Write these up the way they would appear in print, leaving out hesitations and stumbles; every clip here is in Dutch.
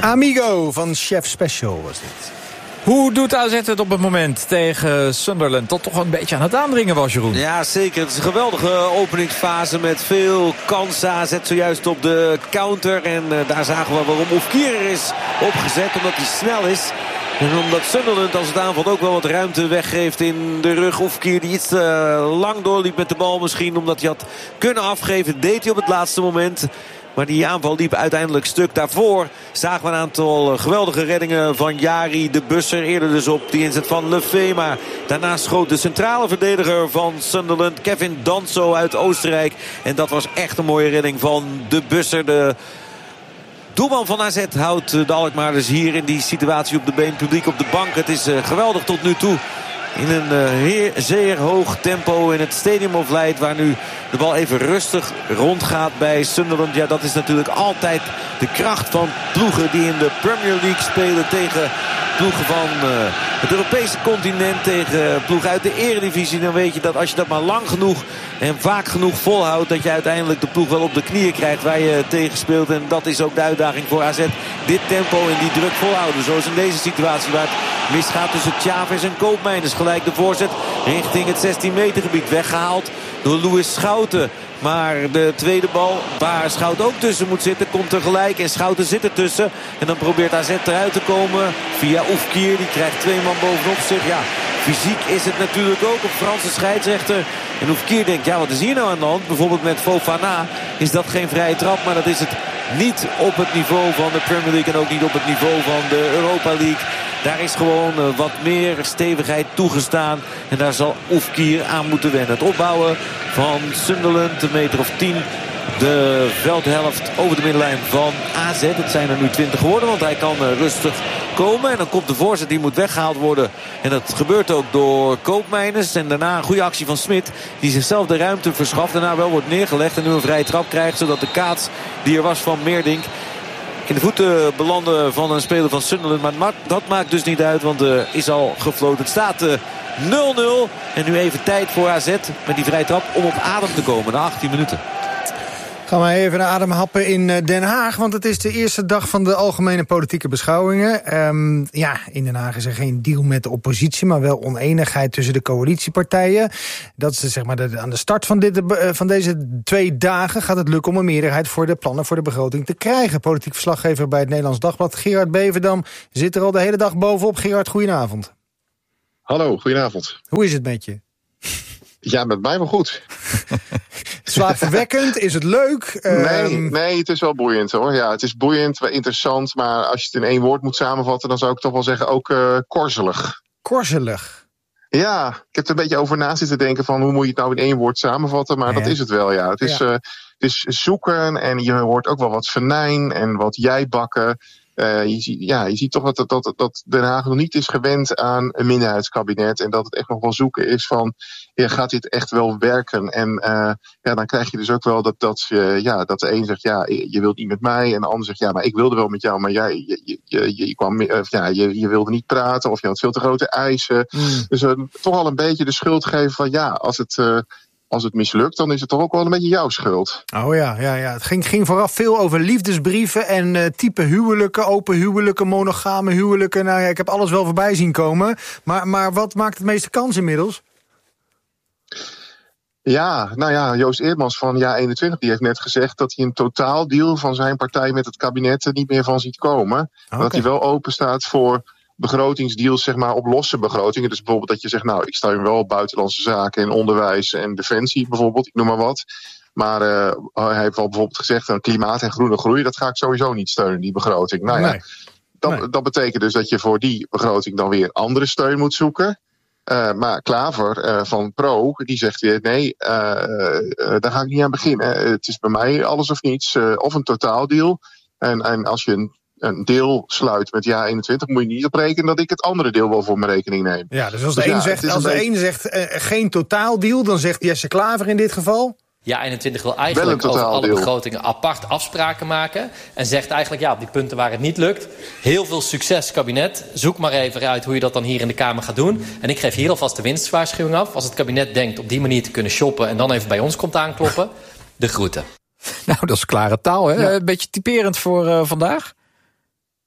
Amigo van Chef Special was dit. Hoe doet AZ het op het moment tegen Sunderland? Dat toch een beetje aan het aandringen was, Jeroen. Ja, zeker. Het is een geweldige openingsfase met veel kansen. AZ zojuist op de counter. En daar zagen we waarom Oefkier is opgezet. Omdat hij snel is. En omdat Sunderland als het aanvalt ook wel wat ruimte weggeeft in de rug. Oefkier die iets lang doorliep met de bal misschien. Omdat hij had kunnen afgeven. Deed hij op het laatste moment. Maar die aanval liep uiteindelijk stuk. Daarvoor zagen we een aantal geweldige reddingen van Jari de Busser. Eerder dus op die inzet van Lefebvre. Maar daarna schoot de centrale verdediger van Sunderland, Kevin Danso uit Oostenrijk. En dat was echt een mooie redding van de Busser. De doelman van AZ houdt de Alkmaarders hier in die situatie op de been. Publiek op de bank. Het is geweldig tot nu toe. In een zeer hoog tempo in het Stadium of Light. Waar nu de bal even rustig rondgaat bij Sunderland. Ja, dat is natuurlijk altijd de kracht van ploegen die in de Premier League spelen. Tegen ploegen van het Europese continent. Tegen ploegen uit de Eredivisie. Dan weet je dat als je dat maar lang genoeg en vaak genoeg volhoudt. Dat je uiteindelijk de ploeg wel op de knieën krijgt waar je tegen speelt. En dat is ook de uitdaging voor AZ. Dit tempo en die druk volhouden. Zoals in deze situatie waar het misgaat tussen Chavez en Koopmeiners. Gelijk de voorzet richting het 16 meter gebied. Weggehaald door Louis Schouten. Maar de tweede bal waar Schouten ook tussen moet zitten komt er gelijk. En Schouten zit er tussen. En dan probeert AZ eruit te komen via Oefkier. Die krijgt 2 man bovenop zich. Ja, fysiek is het natuurlijk ook op Franse scheidsrechter. En Oefkier denkt, ja, wat is hier nou aan de hand? Bijvoorbeeld met Fofana is dat geen vrije trap. Maar dat is het niet op het niveau van de Premier League. En ook niet op het niveau van de Europa League. Daar is gewoon wat meer stevigheid toegestaan. En daar zal Oefkier aan moeten wennen. Het opbouwen van Sunderland, een meter of 10. De veldhelft over de middenlijn van AZ. Het zijn er nu 20 geworden, want hij kan rustig komen. En dan komt de voorzet, die moet weggehaald worden. En dat gebeurt ook door Koopmeiners. En daarna een goede actie van Smit, die zichzelf de ruimte verschaft. Daarna wel wordt neergelegd en nu een vrije trap krijgt. Zodat de kaats die er was van Meerdink in de voeten belanden van een speler van Sunderland. Maar dat maakt dus niet uit, want is al gefloten. Het staat 0-0. En nu even tijd voor AZ met die vrije trap om op adem te komen na 18 minuten. Gaan we even naar adem happen in Den Haag. Want het is de eerste dag van de algemene politieke beschouwingen. In Den Haag is er geen deal met de oppositie, maar wel oneenigheid tussen de coalitiepartijen. Dat is zeg maar aan de start van deze 2 dagen gaat het lukken om een meerderheid voor de plannen voor de begroting te krijgen. Politiek verslaggever bij het Nederlands Dagblad, Gerard Beverdam, zit er al de hele dag bovenop. Gerard, goedenavond. Hallo, goedenavond. Hoe is het met je? Ja, met mij wel goed. Slaapverwekkend? Is het leuk? Nee, het is wel boeiend hoor. Ja, het is boeiend, wel interessant. Maar als je het in 1 woord moet samenvatten, dan zou ik toch wel zeggen ook korzelig. Korzelig? Ja, ik heb er een beetje over na zitten denken van hoe moet je het nou in 1 woord samenvatten. Maar dat is het wel, ja. Het is zoeken en je hoort ook wel wat venijn en wat jijbakken. Je ziet toch dat Den Haag nog niet is gewend aan een minderheidskabinet. En dat het echt nog wel zoeken is van, gaat dit echt wel werken? En dan krijg je dus ook wel dat de een zegt, ja, je wilt niet met mij. En de ander zegt, ja, maar ik wilde wel met jou. Maar je wilde niet praten of je had veel te grote eisen. Dus toch al een beetje de schuld geven van, ja, als het mislukt, dan is het toch ook wel een beetje jouw schuld. Oh ja. Het ging vooraf veel over liefdesbrieven en type huwelijken, open huwelijken, monogame huwelijken. Nou ja, ik heb alles wel voorbij zien komen. Maar wat maakt het meeste kans inmiddels? Ja, Joost Eerdmans van JA21 die heeft net gezegd dat hij een totaaldeal van zijn partij met het kabinet er niet meer van ziet komen. Okay. Dat hij wel open staat voor begrotingsdeals, zeg maar, op losse begrotingen. Dus bijvoorbeeld dat je zegt, nou, ik steun wel buitenlandse zaken en onderwijs en defensie bijvoorbeeld, ik noem maar wat. Maar hij heeft wel bijvoorbeeld gezegd, klimaat en groene groei, dat ga ik sowieso niet steunen, die begroting. Dat betekent dus dat je voor die begroting dan weer andere steun moet zoeken. Maar Klaver van Pro, die zegt weer, nee, daar ga ik niet aan beginnen. Het is bij mij alles of niets, of een totaaldeal. En als je een deel sluit met JA21, moet je niet op rekenen dat ik het andere deel wel voor mijn rekening neem. Ja, dus als de een zegt geen totaaldeal, dan zegt Jesse Klaver in dit geval. JA21 wil eigenlijk over alle begrotingen apart afspraken maken. En zegt eigenlijk, op die punten waar het niet lukt, heel veel succes kabinet. Zoek maar even uit hoe je dat dan hier in de Kamer gaat doen. En ik geef hier alvast de winstwaarschuwing af. Als het kabinet denkt op die manier te kunnen shoppen en dan even bij ons komt aankloppen, de groeten. Nou, dat is klare taal, hè? Ja. Een beetje typerend voor vandaag.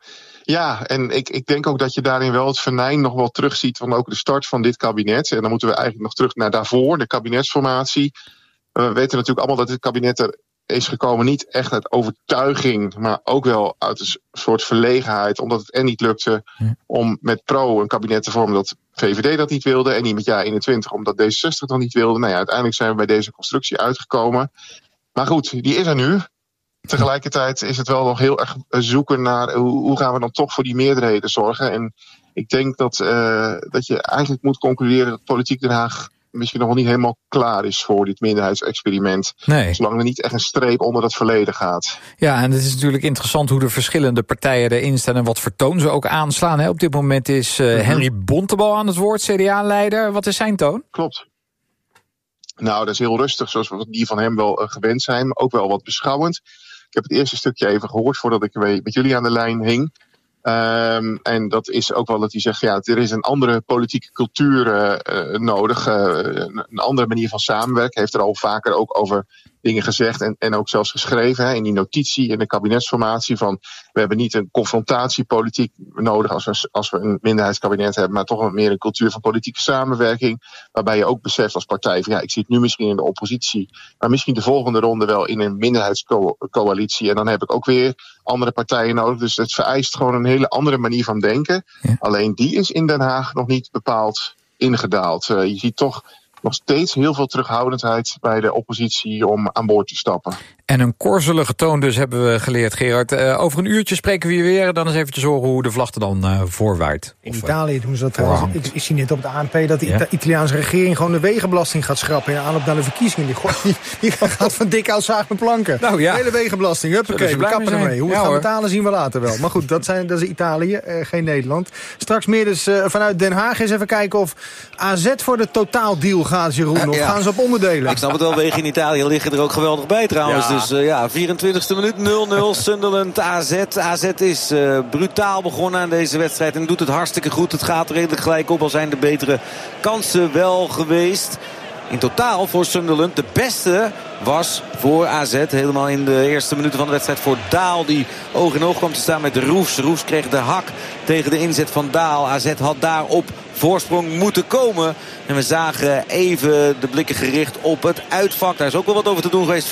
Ja, en ik denk ook dat je daarin wel het venijn nog wel terugziet van ook de start van dit kabinet. En dan moeten we eigenlijk nog terug naar daarvoor, de kabinetsformatie. We weten natuurlijk allemaal dat dit kabinet er is gekomen niet echt uit overtuiging, maar ook wel uit een soort verlegenheid, omdat het niet lukte om met Pro een kabinet te vormen dat VVD dat niet wilde en niet met JA21 omdat D66 dat niet wilde. Nou ja, uiteindelijk zijn we bij deze constructie uitgekomen. Maar goed, die is er nu. Tegelijkertijd is het wel nog heel erg zoeken naar hoe gaan we dan toch voor die meerderheden zorgen. En ik denk dat je eigenlijk moet concluderen dat Politiek Den Haag misschien nog wel niet helemaal klaar is voor dit minderheidsexperiment. Nee. Zolang er niet echt een streep onder het verleden gaat. Ja, en het is natuurlijk interessant hoe de verschillende partijen erin staan en wat voor toon ze ook aanslaan. Hè. Op dit moment is Henry Bontebal aan het woord, CDA-leider. Wat is zijn toon? Klopt. Nou, dat is heel rustig, zoals we die van hem wel gewend zijn. Maar ook wel wat beschouwend. Ik heb het eerste stukje even gehoord voordat ik met jullie aan de lijn hing. En dat is ook wel dat hij zegt, ja, er is een andere politieke cultuur nodig. Een andere manier van samenwerken. Hij heeft er al vaker ook over dingen gezegd en ook zelfs geschreven. Hè, in die notitie in de kabinetsformatie van we hebben niet een confrontatiepolitiek nodig als we een minderheidskabinet hebben, maar toch wat meer een cultuur van politieke samenwerking. Waarbij je ook beseft als partij van ja, ik zit nu misschien in de oppositie, maar misschien de volgende ronde wel in een minderheidscoalitie. En dan heb ik ook weer andere partijen nodig. Dus het vereist gewoon een hele andere manier van denken. Ja. Alleen die is in Den Haag nog niet bepaald ingedaald. Je ziet toch nog steeds heel veel terughoudendheid bij de oppositie om aan boord te stappen. En een korzelige toon dus hebben we geleerd, Gerard. Over een uurtje spreken we hier weer. Dan eens eventjes horen hoe de vlag er dan voorwaart. In Italië doen ze dat trouwens. Ik zie net op de ANP dat de Italiaanse regering gewoon de wegenbelasting gaat schrappen. In aanloop naar de verkiezingen. Die gaat van dik hout zaag met planken. Nou, ja. De hele wegenbelasting, huppakee, we kappen ermee. Hoe we gaan betalen zien we later wel. Maar goed, dat is Italië, geen Nederland. Straks meer dus vanuit Den Haag. Eens even kijken of AZ voor de totaaldeal gaat, Jeroen. Of gaan ze op onderdelen? Ik snap het wel, wegen in Italië liggen er ook geweldig bij trouwens. Ja. Dus 24e minuut, 0-0, Sunderland AZ. AZ is brutaal begonnen aan deze wedstrijd en doet het hartstikke goed. Het gaat redelijk gelijk op, al zijn de betere kansen wel geweest. In totaal voor Sunderland de beste was voor AZ. Helemaal in de eerste minuten van de wedstrijd voor Daal. Die oog in oog kwam te staan met Roefs. Roefs kreeg de hak tegen de inzet van Daal. AZ had daarop voorsprong moeten komen. En we zagen even de blikken gericht op het uitvak. Daar is ook wel wat over te doen geweest.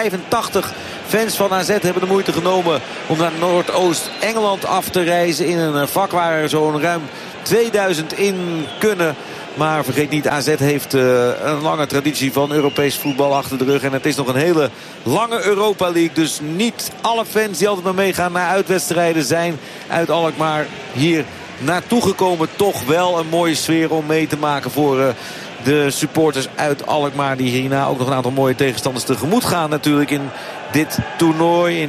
485 fans van AZ hebben de moeite genomen om naar Noordoost-Engeland af te reizen. In een vak waar er zo'n ruim 2000 in kunnen. Maar vergeet niet, AZ heeft een lange traditie van Europees voetbal achter de rug. En het is nog een hele lange Europa League. Dus niet alle fans die altijd maar meegaan naar uitwedstrijden zijn uit Alkmaar hier naartoe gekomen. Toch wel een mooie sfeer om mee te maken voor de supporters uit Alkmaar. Die hierna ook nog een aantal mooie tegenstanders tegemoet gaan natuurlijk in dit toernooi.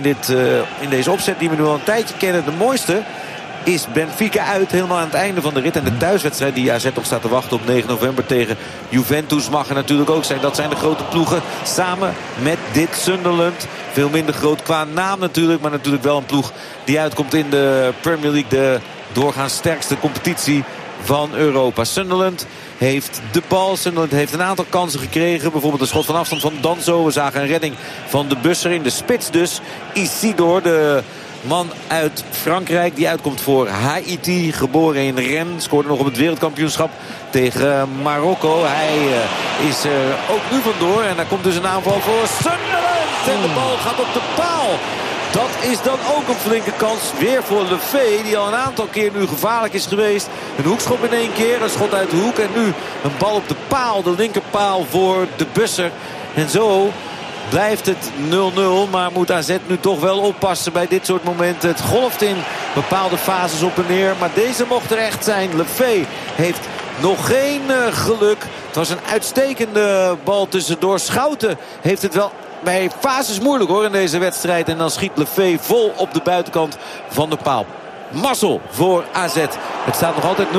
In deze opzet die we nu al een tijdje kennen. De mooiste is Benfica uit, helemaal aan het einde van de rit. En de thuiswedstrijd die AZ nog staat te wachten op 9 november tegen Juventus mag er natuurlijk ook zijn. Dat zijn de grote ploegen samen met dit Sunderland. Veel minder groot qua naam natuurlijk, maar natuurlijk wel een ploeg die uitkomt in de Premier League. De doorgaans sterkste competitie van Europa. Sunderland heeft de bal. Sunderland heeft een aantal kansen gekregen. Bijvoorbeeld een schot van afstand van Danso. We zagen een redding van de Busser in de spits dus. Isidore, de man uit Frankrijk die uitkomt voor Haiti. Geboren in Rennes. Scoorde nog op het wereldkampioenschap tegen Marokko. Hij is er ook nu vandoor. En daar komt dus een aanval voor Sunderland. En de bal gaat op de paal. Dat is dan ook een flinke kans weer voor Lefebvre. Die al een aantal keer nu gevaarlijk is geweest. Een hoekschop in één keer. Een schot uit de hoek. En nu een bal op de paal. De linkerpaal voor de Busser. En zo blijft het 0-0. Maar moet AZ nu toch wel oppassen bij dit soort momenten. Het golft in bepaalde fases op en neer. Maar deze mocht er echt zijn. Lefebvre heeft nog geen geluk. Het was een uitstekende bal tussendoor. Schouten heeft het wel bij fases moeilijk hoor in deze wedstrijd. En dan schiet Lefebvre vol op de buitenkant van de paal. Mazzel voor AZ. Het staat nog altijd 0-0.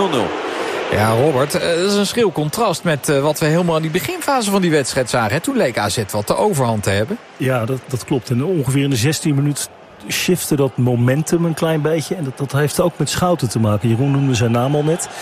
Ja, Robert, dat is een schril contrast met wat we helemaal in die beginfase van die wedstrijd zagen. Toen leek AZ wat de overhand te hebben. Ja, dat klopt. En ongeveer in de 16 minuten shifte dat momentum een klein beetje. En dat heeft ook met Schouten te maken. Jeroen noemde zijn naam al net.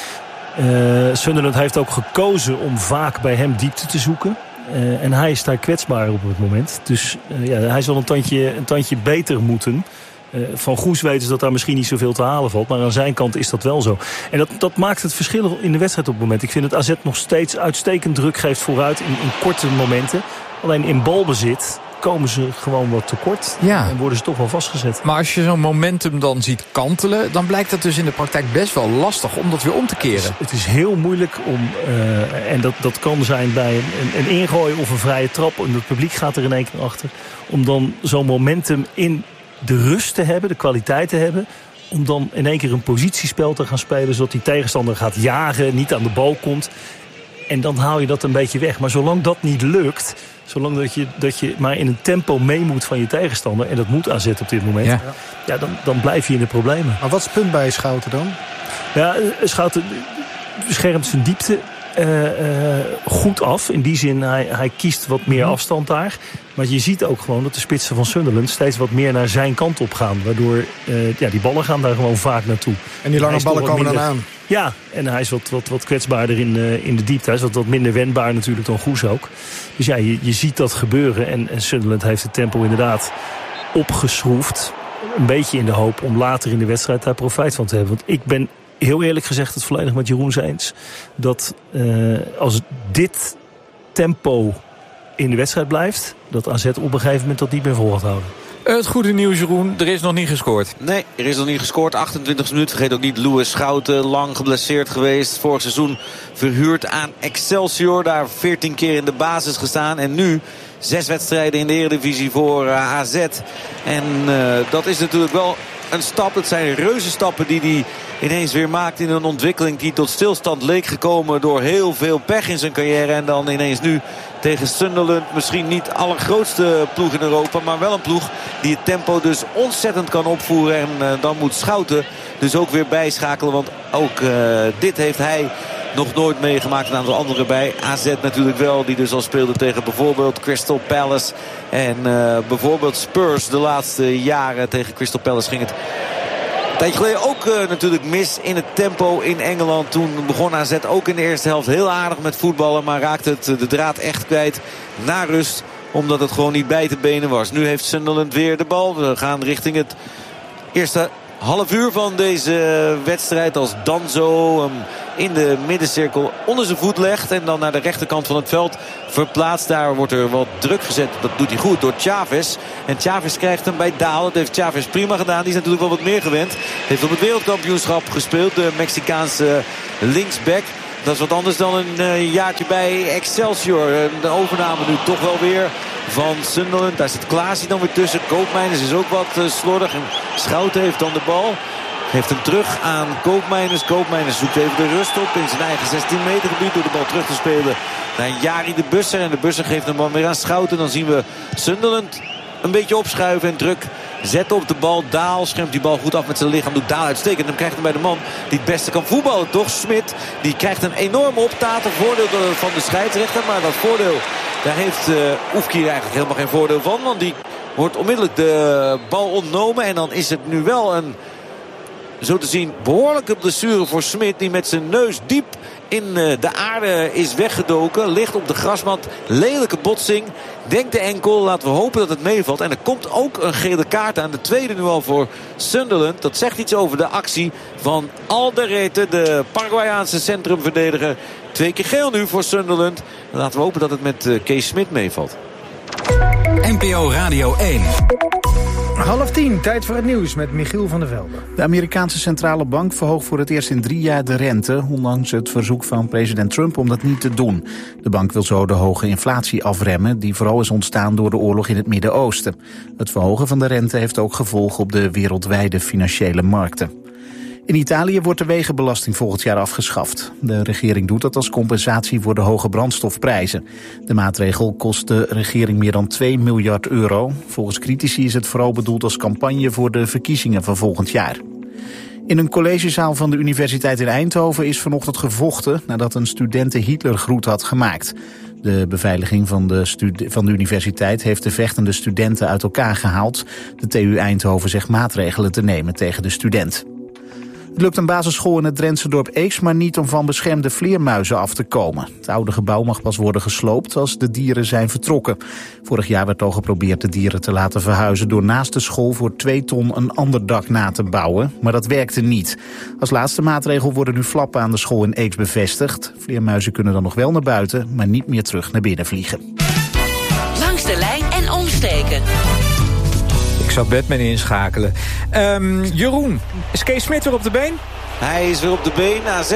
Sunderland heeft ook gekozen om vaak bij hem diepte te zoeken. En hij is daar kwetsbaar op het moment. Dus hij zal een tandje beter moeten. Van Goes weten ze dat daar misschien niet zoveel te halen valt. Maar aan zijn kant is dat wel zo. En dat maakt het verschil in de wedstrijd op het moment. Ik vind dat AZ nog steeds uitstekend druk geeft vooruit in korte momenten. Alleen in balbezit komen ze gewoon wat tekort. En worden ze toch wel vastgezet. Maar als je zo'n momentum dan ziet kantelen, dan blijkt dat dus in de praktijk best wel lastig om dat weer om te keren. Het is heel moeilijk om, en dat kan zijn bij een ingooi of een vrije trap, en het publiek gaat er in één keer achter, om dan zo'n momentum in de rust te hebben, de kwaliteit te hebben, om dan in één keer een positiespel te gaan spelen, zodat die tegenstander gaat jagen, niet aan de bal komt. En dan haal je dat een beetje weg. Maar zolang dat niet lukt, zolang dat je maar in een tempo mee moet van je tegenstander, en dat moet AZ op dit moment, dan blijf je in de problemen. Maar wat is het punt bij Schouten dan? Ja, Schouten schermt zijn diepte goed af. In die zin, hij kiest wat meer afstand daar. Maar je ziet ook gewoon dat de spitsen van Sunderland steeds wat meer naar zijn kant op gaan. Waardoor die ballen gaan daar gewoon vaak naartoe. En die lange ballen komen dan aan. Ja, en hij is wat kwetsbaarder in de diepte. Hij is wat minder wendbaar natuurlijk dan Goes ook. Dus ja, je ziet dat gebeuren. En Sunderland heeft het tempo inderdaad opgeschroefd. Een beetje in de hoop om later in de wedstrijd daar profijt van te hebben. Want ik ben heel eerlijk gezegd het volledig met Jeroen eens. Dat als dit tempo in de wedstrijd blijft, dat AZ op een gegeven moment dat niet meer vol gaat houden. Het goede nieuws, Jeroen, er is nog niet gescoord. Nee, er is nog niet gescoord. 28 minuten. Vergeet ook niet Louis Schouten, lang geblesseerd geweest. Vorig seizoen verhuurd aan Excelsior. Daar 14 keer in de basis gestaan. En nu 6 wedstrijden in de Eredivisie voor AZ. En dat is natuurlijk wel een stap. Het zijn reuzenstappen die hij ineens weer maakt in een ontwikkeling die tot stilstand leek gekomen door heel veel pech in zijn carrière. En dan ineens nu tegen Sunderland, misschien niet de allergrootste ploeg in Europa, maar wel een ploeg die het tempo dus ontzettend kan opvoeren. En dan moet Schouten dus ook weer bijschakelen, want ook dit heeft hij nog nooit meegemaakt. Een aantal anderen bij AZ natuurlijk wel, die dus al speelden tegen bijvoorbeeld Crystal Palace en bijvoorbeeld Spurs de laatste jaren. Tegen Crystal Palace ging het een tijdje geleden ook natuurlijk mis in het tempo in Engeland. Toen begon AZ ook in de eerste helft heel aardig met voetballen, maar raakte het de draad echt kwijt na rust, omdat het gewoon niet bij te benen was. Nu heeft Sunderland weer de bal. We gaan richting het eerste half uur van deze wedstrijd, als Danzo hem in de middencirkel onder zijn voet legt en dan naar de rechterkant van het veld verplaatst. Daar wordt er wat druk gezet. Dat doet hij goed door Chavez. En Chavez krijgt hem bij Daal. Dat heeft Chavez prima gedaan. Die is natuurlijk wel wat meer gewend. Heeft op het wereldkampioenschap gespeeld. De Mexicaanse linksback. Dat is wat anders dan een jaartje bij Excelsior. De overname nu toch wel weer van Sunderland. Daar zit Klaasie dan weer tussen. Koopmeiners is ook wat slordig. En Schouten heeft dan de bal. Geeft hem terug aan Koopmeiners. Koopmeiners zoekt even de rust op in zijn eigen 16 meter gebied door de bal terug te spelen naar Jari de Busser. En de Busser geeft hem dan weer aan Schouten. Dan zien we Sunderland een beetje opschuiven en druk zetten op de bal. Daal schermt die bal goed af met zijn lichaam. Doet Daal uitstekend. En dan krijgt hem bij de man die het beste kan voetballen, toch? Smit. Die krijgt een enorme optater. Voordeel van de scheidsrechter. Maar dat voordeel, daar heeft Oefkier eigenlijk helemaal geen voordeel van. Want die wordt onmiddellijk de bal ontnomen. En dan is het nu wel een, zo te zien, behoorlijke blessure voor Smit, die met zijn neus diep in de aarde is weggedoken. Ligt op de grasmat. Lelijke botsing. Denkt de enkel. Laten we hopen dat het meevalt. En er komt ook een gele kaart aan. De tweede nu al voor Sunderland. Dat zegt iets over de actie van Alderete, de Paraguayaanse centrumverdediger. 2 keer geel nu voor Sunderland. Laten we hopen dat het met Kees Smit meevalt. NPO Radio 1. 9:30, tijd voor het nieuws met Michiel van der Velde. De Amerikaanse centrale bank verhoogt voor het eerst in 3 jaar de rente, ondanks het verzoek van president Trump om dat niet te doen. De bank wil zo de hoge inflatie afremmen, die vooral is ontstaan door de oorlog in het Midden-Oosten. Het verhogen van de rente heeft ook gevolgen op de wereldwijde financiële markten. In Italië wordt de wegenbelasting volgend jaar afgeschaft. De regering doet dat als compensatie voor de hoge brandstofprijzen. De maatregel kost de regering meer dan 2 miljard euro. Volgens critici is het vooral bedoeld als campagne voor de verkiezingen van volgend jaar. In een collegezaal van de Universiteit in Eindhoven is vanochtend gevochten nadat een student de Hitlergroet had gemaakt. De beveiliging van de universiteit heeft de vechtende studenten uit elkaar gehaald. De TU Eindhoven zegt maatregelen te nemen tegen de student. Het lukt een basisschool in het Drentse dorp Eeks maar niet om van beschermde vleermuizen af te komen. Het oude gebouw mag pas worden gesloopt als de dieren zijn vertrokken. Vorig jaar werd al geprobeerd de dieren te laten verhuizen door naast de school voor 2 ton een ander dak na te bouwen. Maar dat werkte niet. Als laatste maatregel worden nu flappen aan de school in Eeks bevestigd. Vleermuizen kunnen dan nog wel naar buiten, maar niet meer terug naar binnen vliegen. Langs de lijn en omsteken. Ik zou Batman inschakelen. Jeroen, is Kees Smit weer op de been? Hij is weer op de been. AZ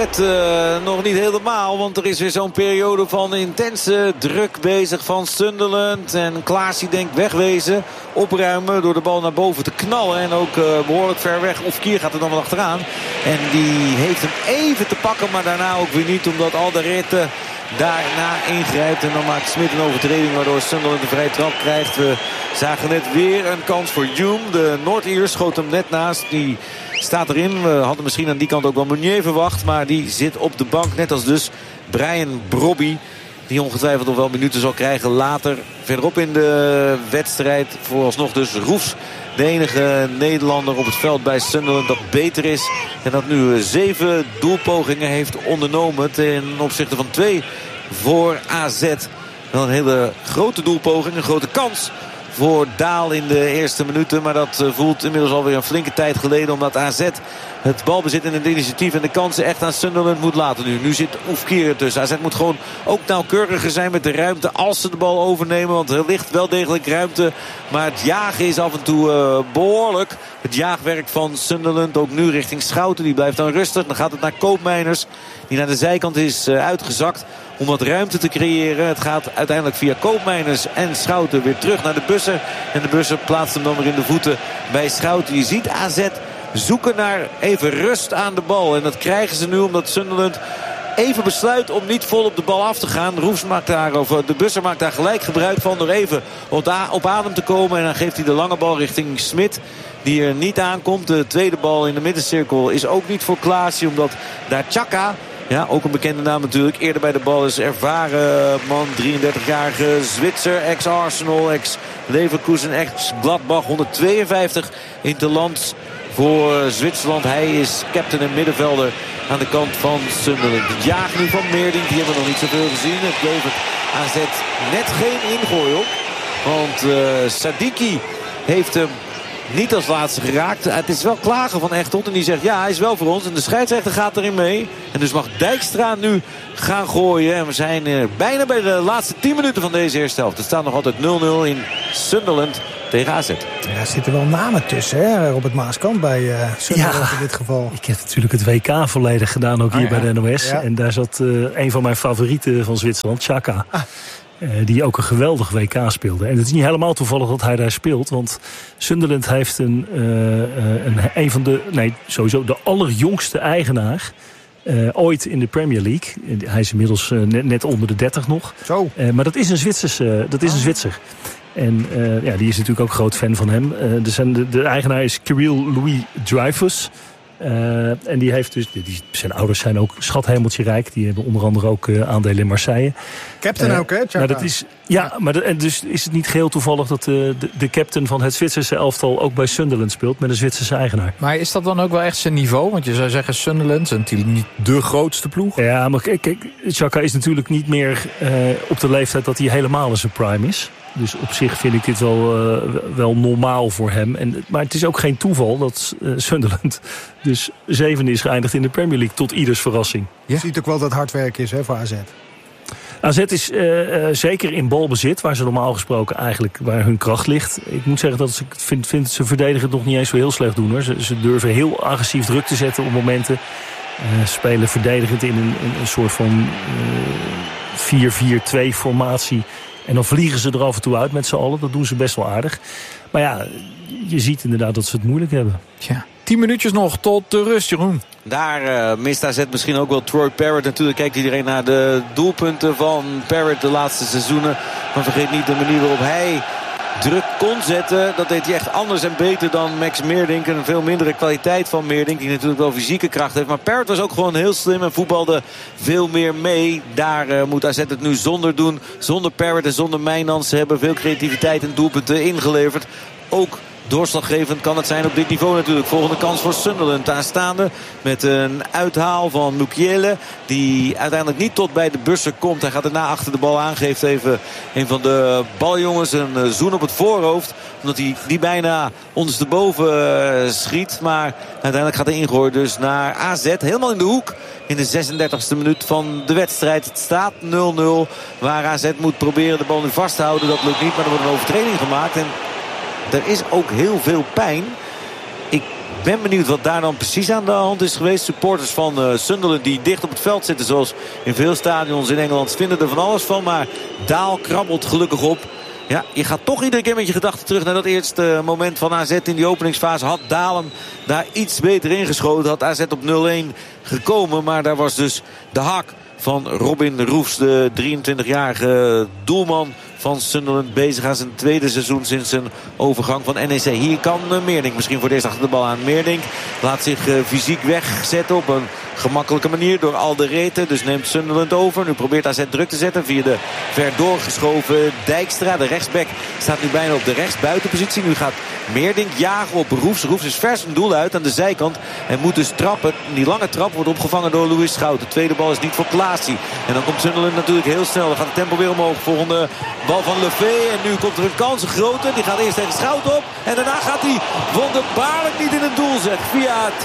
nog niet helemaal. Want er is weer zo'n periode van intense druk bezig van Sunderland. En Klaas die denkt wegwezen. Opruimen door de bal naar boven te knallen. En ook behoorlijk ver weg. Ofkier gaat er dan wel achteraan. En die heeft hem even te pakken. Maar daarna ook weer niet. Omdat Alderete daarna ingrijpt. En dan maakt Smit een overtreding waardoor Sunderland een vrije trap krijgt. We zagen net weer een kans voor Hume. De Noord-Ier schoot hem net naast. Die staat erin. We hadden misschien aan die kant ook wel Meunier verwacht. Maar die zit op de bank. Net als dus Brian Brobby. Die ongetwijfeld nog wel minuten zal krijgen later. Verderop in de wedstrijd. Vooralsnog dus Roefs. De enige Nederlander op het veld bij Sunderland dat beter is. En dat nu 7 doelpogingen heeft ondernomen. Ten opzichte van 2 voor AZ. Wel een hele grote doelpoging. Een grote kans voor Daal in de eerste minuten. Maar dat voelt inmiddels alweer een flinke tijd geleden. Omdat AZ het balbezit en het initiatief en de kansen echt aan Sunderland moet laten nu. Nu zit Oefkier ertussen. AZ moet gewoon ook nauwkeuriger zijn met de ruimte als ze de bal overnemen. Want er ligt wel degelijk ruimte. Maar het jagen is af en toe behoorlijk. Het jaagwerk van Sunderland. Ook nu richting Schouten. Die blijft dan rustig. Dan gaat het naar Koopmeiners. Die naar de zijkant is uitgezakt. Om wat ruimte te creëren. Het gaat uiteindelijk via Koopmeiners en Schouten weer terug naar de Busser. En de Busser plaatst hem dan weer in de voeten bij Schouten. Je ziet AZ zoeken naar even rust aan de bal. En dat krijgen ze nu omdat Sunderland even besluit om niet vol op de bal af te gaan. Roefs maakt daar, of de Busser maakt daar gelijk gebruik van door even op adem te komen. En dan geeft hij de lange bal richting Smit. Die er niet aankomt. De tweede bal in de middencirkel is ook niet voor Klaasje. Omdat daar Xhaka, ja, ook een bekende naam natuurlijk, eerder bij de bal is. Ervaren man, 33-jarige Zwitser, ex-Arsenal, ex-Leverkusen, ex-Gladbach. 152 interlands voor Zwitserland. Hij is captain en middenvelder aan de kant van Sunderland. Het jagen nu van Meerdink, die hebben we nog niet zoveel gezien. Het levert AZ net geen ingooi op. Want Sadiki heeft hem niet als laatste geraakt. Het is wel klagen van Echtelt. En die zegt ja, hij is wel voor ons. En de scheidsrechter gaat erin mee. En dus mag Dijkstra nu gaan gooien. En we zijn bijna bij de laatste 10 minuten van deze eerste helft. Het staat nog altijd 0-0 in Sunderland tegen AZ. Ja, er zitten wel namen tussen, hè, Robert Maaskant bij Sunderland in dit geval. Ik heb natuurlijk het WK volledig gedaan, ook hier bij de NOS. Ja. En daar zat een van mijn favorieten van Zwitserland, Xhaka. Die ook een geweldig WK speelde. En het is niet helemaal toevallig dat hij daar speelt. Want Sunderland heeft een van de, nee, sowieso de allerjongste eigenaar ooit in de Premier League. Hij is inmiddels net onder de 30 nog. Zo. Maar dat is een Zwitser. En die is natuurlijk ook groot fan van hem. De eigenaar is Kirill Louis Dreyfus. En die heeft dus, zijn ouders zijn ook schathemeltje rijk. Die hebben onder andere ook aandelen in Marseille. Captain ook, hè? Maar dat is, en dus is het niet geheel toevallig dat de captain van het Zwitserse elftal ook bij Sunderland speelt met een Zwitserse eigenaar. Maar is dat dan ook wel echt zijn niveau? Want je zou zeggen Sunderland is natuurlijk niet de grootste ploeg. Ja, maar kijk, Xhaka is natuurlijk niet meer op de leeftijd dat hij helemaal in zijn prime is. Dus op zich vind ik dit wel normaal voor hem. Maar het is ook geen toeval dat Sunderland dus 7e is geëindigd in de Premier League. Tot ieders verrassing. Je ziet ook wel dat hard werk is, hè, voor AZ. AZ is zeker in balbezit, waar ze normaal gesproken eigenlijk waar hun kracht ligt. Ik moet zeggen dat ik vind ze verdedigen het nog niet eens zo heel slecht doen, hoor. Ze durven heel agressief druk te zetten op momenten. Spelen verdedigend in een soort van 4-4-2 formatie. En dan vliegen ze er af en toe uit met z'n allen. Dat doen ze best wel aardig. Maar ja, je ziet inderdaad dat ze het moeilijk hebben. Ja. 10 minuutjes nog tot de rust, Jeroen. Daar mist AZ misschien ook wel Troy Parrott. Natuurlijk kijkt iedereen naar de doelpunten van Parrott de laatste seizoenen. Maar vergeet niet de manier waarop hij druk kon zetten. Dat deed hij echt anders en beter dan Max Meerdink. Een veel mindere kwaliteit van Meerdink. Die natuurlijk wel fysieke kracht heeft. Maar Parrott was ook gewoon heel slim en voetbalde veel meer mee. Daar moet AZ het nu zonder doen. Zonder Parrott en zonder Mijnans. Ze hebben veel creativiteit en doelpunten ingeleverd. Ook doorslaggevend kan het zijn op dit niveau natuurlijk. Volgende kans voor Sunderland. Aanstaande met een uithaal van Mukiele. Die uiteindelijk niet tot bij de busser komt. Hij gaat erna achter de bal aan. Geeft even een van de baljongens een zoen op het voorhoofd. Omdat hij die bijna ondersteboven schiet. Maar uiteindelijk gaat hij ingooien dus naar AZ. Helemaal in de hoek. In de 36e minuut van de wedstrijd. Het staat 0-0. Waar AZ moet proberen de bal nu vast te houden. Dat lukt niet. Maar er wordt een overtreding gemaakt. En er is ook heel veel pijn. Ik ben benieuwd wat daar dan precies aan de hand is geweest. Supporters van Sunderland die dicht op het veld zitten. Zoals in veel stadions in Engeland vinden er van alles van. Maar Daal krabbelt gelukkig op. Ja, je gaat toch iedere keer met je gedachten terug naar dat eerste moment van AZ in die openingsfase. Had Dalem daar iets beter ingeschoten. Had AZ op 0-1 gekomen. Maar daar was dus de hak van Robin Roefs, de 23-jarige doelman van Sunderland, bezig aan zijn tweede seizoen sinds zijn overgang van NEC. Hier kan Meerdink misschien voor het eerst achter de bal aan. Meerdink laat zich fysiek wegzetten op een gemakkelijke manier door Alderete. Dus neemt Sunderland over. Nu probeert AZ druk te zetten via de ver doorgeschoven Dijkstra. De rechtsback staat nu bijna op de rechtsbuitenpositie. Nu gaat Meerdink jagen op Roefs. Roefs is vers een doel uit aan de zijkant en moet dus trappen. Die lange trap wordt opgevangen door Louis Schout. De tweede bal is niet voor Klaasie. En dan komt Sunderland natuurlijk heel snel. Dan gaat het tempo weer omhoog. Volgende bal van Lefay. En nu komt er een kans, een grote. Die gaat eerst tegen Schout op. En daarna gaat hij wonderbaarlijk niet in het doel zetten. Via het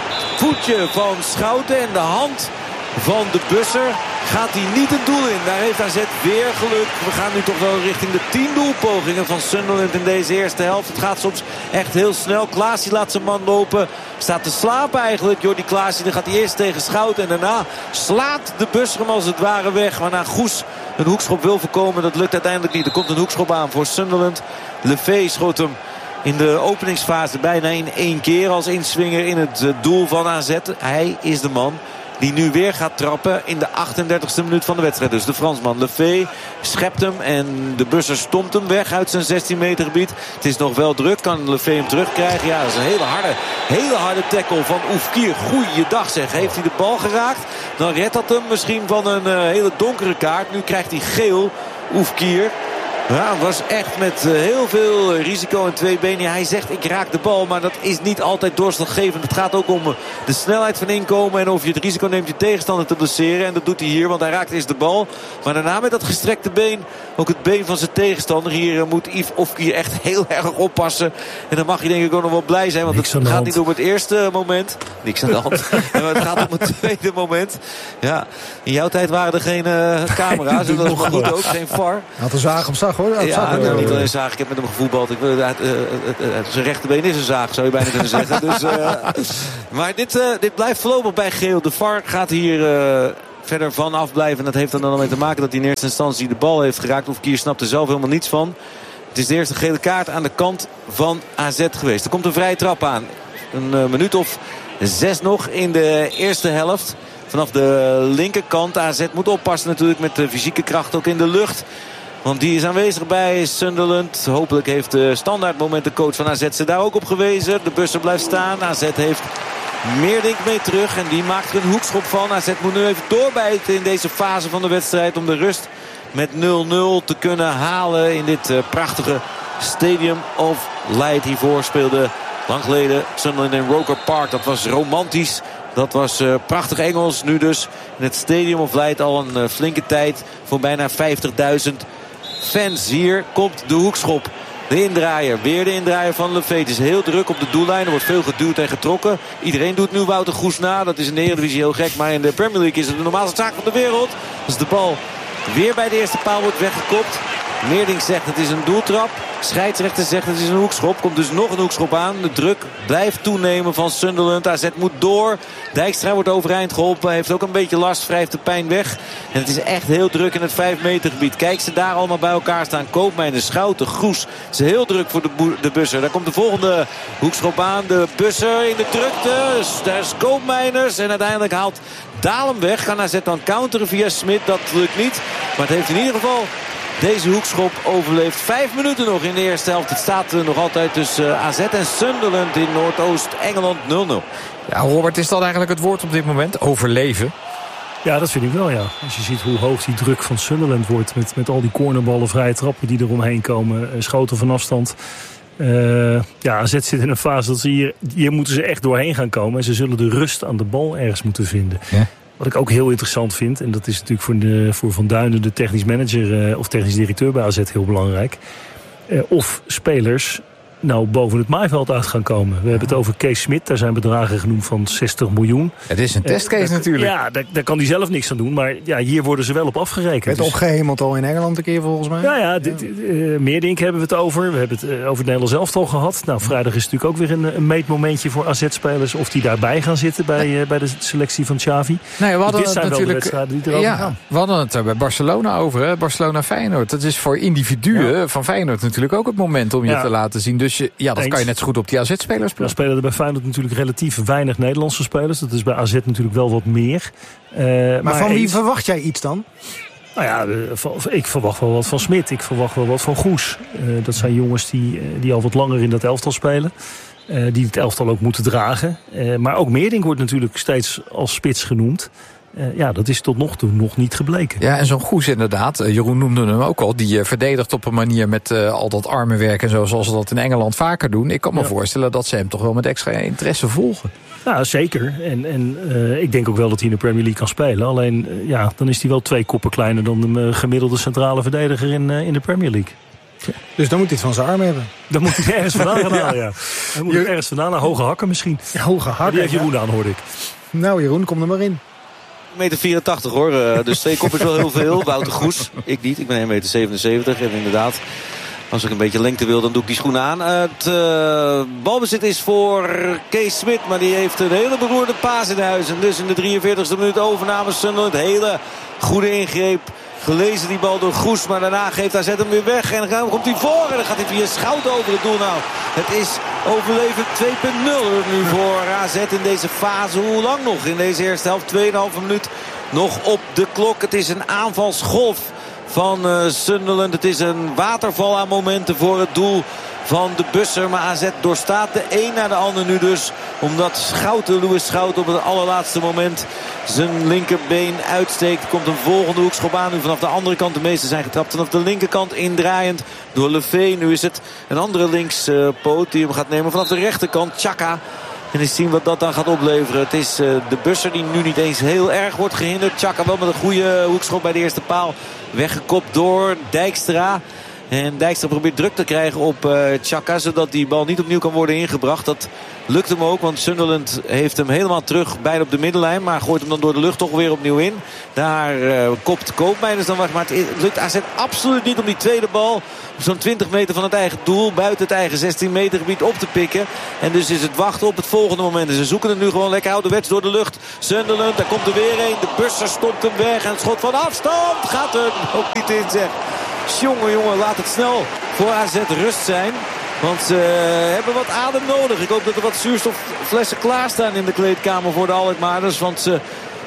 voetje van Schouten en de hand van de busser gaat hij niet het doel in. Daar heeft AZ weer geluk. We gaan nu toch wel richting de 10 doelpogingen van Sunderland in deze eerste helft. Het gaat soms echt heel snel. Klaasie laat zijn man lopen. Staat te slapen eigenlijk. Jordi Klaasie, dan gaat hij eerst tegen Schouten. En daarna slaat de busser hem als het ware weg. Waarna Goes een hoekschop wil voorkomen. Dat lukt uiteindelijk niet. Er komt een hoekschop aan voor Sunderland. Lefay schoot hem in de openingsfase bijna in 1 keer als inswinger in het doel van AZ. Hij is de man die nu weer gaat trappen in de 38e minuut van de wedstrijd. Dus de Fransman Lefay schept hem en de busser stomt hem weg uit zijn 16 meter gebied. Het is nog wel druk. Kan Lefay hem terugkrijgen? Ja, dat is een hele harde tackle van Oefkier. Goeiedag zeg. Heeft hij de bal geraakt? Dan redt dat hem misschien van een hele donkere kaart. Nu krijgt hij geel. Oefkier. Ja, het was echt met heel veel risico en 2 benen. Hij zegt ik raak de bal, maar dat is niet altijd doorslaggevend. Het gaat ook om de snelheid van inkomen en of je het risico neemt je tegenstander te blesseren. En dat doet hij hier, want hij raakt eerst de bal. Maar daarna met dat gestrekte been, ook het been van zijn tegenstander. Hier moet Yves Oefkier echt heel erg oppassen. En dan mag je denk ik ook nog wel blij zijn, want het gaat niet om het eerste moment. Niks aan de hand. Het gaat om het tweede moment. Ja, in jouw tijd waren er geen camera's. En dat is maar goed ook, geen VAR. Had een zaag op zag. Ja, niet alleen zaag. Ik heb met hem gevoetbald. Zijn rechterbeen is een zaag, zou je bijna kunnen zeggen. Dus, maar dit blijft voorlopig bij geel. De VAR gaat hier verder van afblijven. En dat heeft er dan mee te maken dat hij in eerste instantie de bal heeft geraakt. Oefkier snapt er zelf helemaal niets van. Het is de eerste gele kaart aan de kant van AZ geweest. Er komt een vrije trap aan. Een minuut of 6 nog in de eerste helft. Vanaf de linkerkant. AZ moet oppassen natuurlijk met de fysieke kracht ook in de lucht. Want die is aanwezig bij Sunderland. Hopelijk heeft de standaardmoment de coach van AZ ze daar ook op gewezen. De busser blijft staan. AZ heeft Meerdink mee terug. En die maakt er een hoekschop van. AZ moet nu even doorbijten in deze fase van de wedstrijd. Om de rust met 0-0 te kunnen halen in dit prachtige Stadium of Light. Hiervoor speelde lang geleden Sunderland in Roker Park. Dat was romantisch. Dat was prachtig Engels. Nu dus in het Stadium of Light al een flinke tijd voor bijna 50.000 fans. Hier komt de hoekschop. De indraaier. Weer de indraaier van Lefay. Het is heel druk op de doellijn. Er wordt veel geduwd en getrokken. Iedereen doet nu Wouter Goes na. Dat is in de Eredivisie heel gek. Maar in de Premier League is het de normaalste zaak van de wereld. Als de bal weer bij de eerste paal wordt weggekopt. Meerdink zegt het is een doeltrap. Scheidsrechter zegt het is een hoekschop. Komt dus nog een hoekschop aan. De druk blijft toenemen van Sunderland. AZ moet door. Dijkstra wordt overeind geholpen. Heeft ook een beetje last. Wrijft de pijn weg. En het is echt heel druk in het 5 meter gebied. Kijk ze daar allemaal bij elkaar staan. Koopmeiners, Schouten, Goes. Het is heel druk voor de busser. Daar komt de volgende hoekschop aan. De busser in de drukte. Daar is Koopmeiners. En uiteindelijk haalt Dalem weg. Kan AZ dan counteren via Smit. Dat lukt niet. Maar het heeft in ieder geval deze hoekschop overleeft. 5 minuten nog in de eerste helft. Het staat nog altijd tussen AZ en Sunderland in Noordoost-Engeland 0-0. Ja, Robert, is dat eigenlijk het woord op dit moment? Overleven? Ja, dat vind ik wel, ja. Als je ziet hoe hoog die druk van Sunderland wordt met al die cornerballen, vrije trappen die er omheen komen, schoten van afstand. AZ zit in een fase dat ze hier moeten ze echt doorheen gaan komen. En ze zullen de rust aan de bal ergens moeten vinden. Ja. Wat ik ook heel interessant vind, en dat is natuurlijk voor Van Duinen, de technisch manager of technisch directeur bij AZ, heel belangrijk. Of spelers nou boven het maaiveld uit gaan komen. We hebben het over Kees Smit. Daar zijn bedragen genoemd van 60 miljoen. Het is een testcase natuurlijk. Ja, daar kan hij zelf niks aan doen. Maar ja, hier worden ze wel op afgerekend. Het opgehemeld al in Engeland een keer volgens mij. Meerdink hebben we het over. We hebben het over het Nederlands elftal gehad. Nou, vrijdag is natuurlijk ook weer een meetmomentje voor AZ-spelers. Of die daarbij gaan zitten bij de selectie van Xavi. Nee, we hadden dit zijn het wel natuurlijk, de wedstrijden die erover gaan. We hadden het er bij Barcelona over. Hè? Barcelona-Feyenoord. Dat is voor individuen van Feyenoord natuurlijk ook het moment om je te laten zien. Dus dat kan je net zo goed op die AZ-spelers spelen. Spelen er bij Feyenoord natuurlijk relatief weinig Nederlandse spelers. Dat is bij AZ natuurlijk wel wat meer. Maar van wie verwacht jij iets dan? Nou ja, ik verwacht wel wat van Smit. Ik verwacht wel wat van Goes. Dat zijn jongens die al wat langer in dat elftal spelen. Die het elftal ook moeten dragen. Maar ook Meerdink wordt natuurlijk steeds als spits genoemd. Dat is tot nog toe nog niet gebleken. Ja, en zo'n Goes inderdaad. Jeroen noemde hem ook al. Die verdedigt op een manier met al dat armenwerk en zo, zoals ze dat in Engeland vaker doen. Ik kan me voorstellen dat ze hem toch wel met extra interesse volgen. Ja, zeker. En ik denk ook wel dat hij in de Premier League kan spelen. Alleen, dan is hij wel 2 koppen kleiner dan de gemiddelde centrale verdediger in de Premier League. Dus dan moet hij het van zijn arm hebben. Dan moet hij ergens vandaan gaan halen, ja. Dan moet hij ergens vandaan naar hoge hakken misschien. Ja, hoge hakken. Die heeft Jeroen aan, hoorde ik. Nou, Jeroen, kom er maar in. 1,84 meter hoor, dus 2 koppen is wel heel veel. Wouter Goes, ik niet, ik ben 1,77 meter. En inderdaad, als ik een beetje lengte wil, dan doe ik die schoenen aan. Het balbezit is voor Kees Smit, maar die heeft een hele beroerde paas in huis. En dus in de 43e minuut overname Sunderland. Hele goede ingreep. Gelezen die bal door Goes, maar daarna geeft AZ hem weer weg. En dan komt hij voor en dan gaat hij via Schouten over het doel. Nou, het is overleven 2.0 nu voor AZ in deze fase. Hoe lang nog in deze eerste helft? 2,5 minuut nog op de klok. Het is een aanvalsgolf van Sunderland. Het is een waterval aan momenten voor het doel van de Busser. Maar AZ doorstaat de een na de ander nu dus. Omdat Louis Schouten op het allerlaatste moment zijn linkerbeen uitsteekt. Komt een volgende hoekschop aan. Nu vanaf de andere kant. De meeste zijn getrapt vanaf de linkerkant. Indraaiend door Lefebvre. Nu is het een andere linkspoot die hem gaat nemen vanaf de rechterkant. Xhaka. En eens zien wat dat dan gaat opleveren. Het is de Busser die nu niet eens heel erg wordt gehinderd. Xhaka wel met een goede hoekschop bij de eerste paal. Weggekopt door Dijkstra. En Dijkstra probeert druk te krijgen op Xhaka, zodat die bal niet opnieuw kan worden ingebracht. Dat lukt hem ook, want Sunderland heeft hem helemaal terug bijna op de middenlijn. Maar gooit hem dan door de lucht toch weer opnieuw in. Daar kopt Koopmeiners dan weg. Maar het lukt AZ absoluut niet om die tweede bal op zo'n 20 meter van het eigen doel, buiten het eigen 16 meter gebied op te pikken. En dus is het wachten op het volgende moment. En ze zoeken het nu gewoon lekker ouderwets door de lucht. Sunderland, daar komt er weer een. De Busser stopt hem weg. En het schot van afstand gaat er ook niet in, zeg. Jongen, laat het snel voor AZ rust zijn. Want ze hebben wat adem nodig. Ik hoop dat er wat zuurstofflessen klaarstaan in de kleedkamer voor de Alkmaarders. Want ze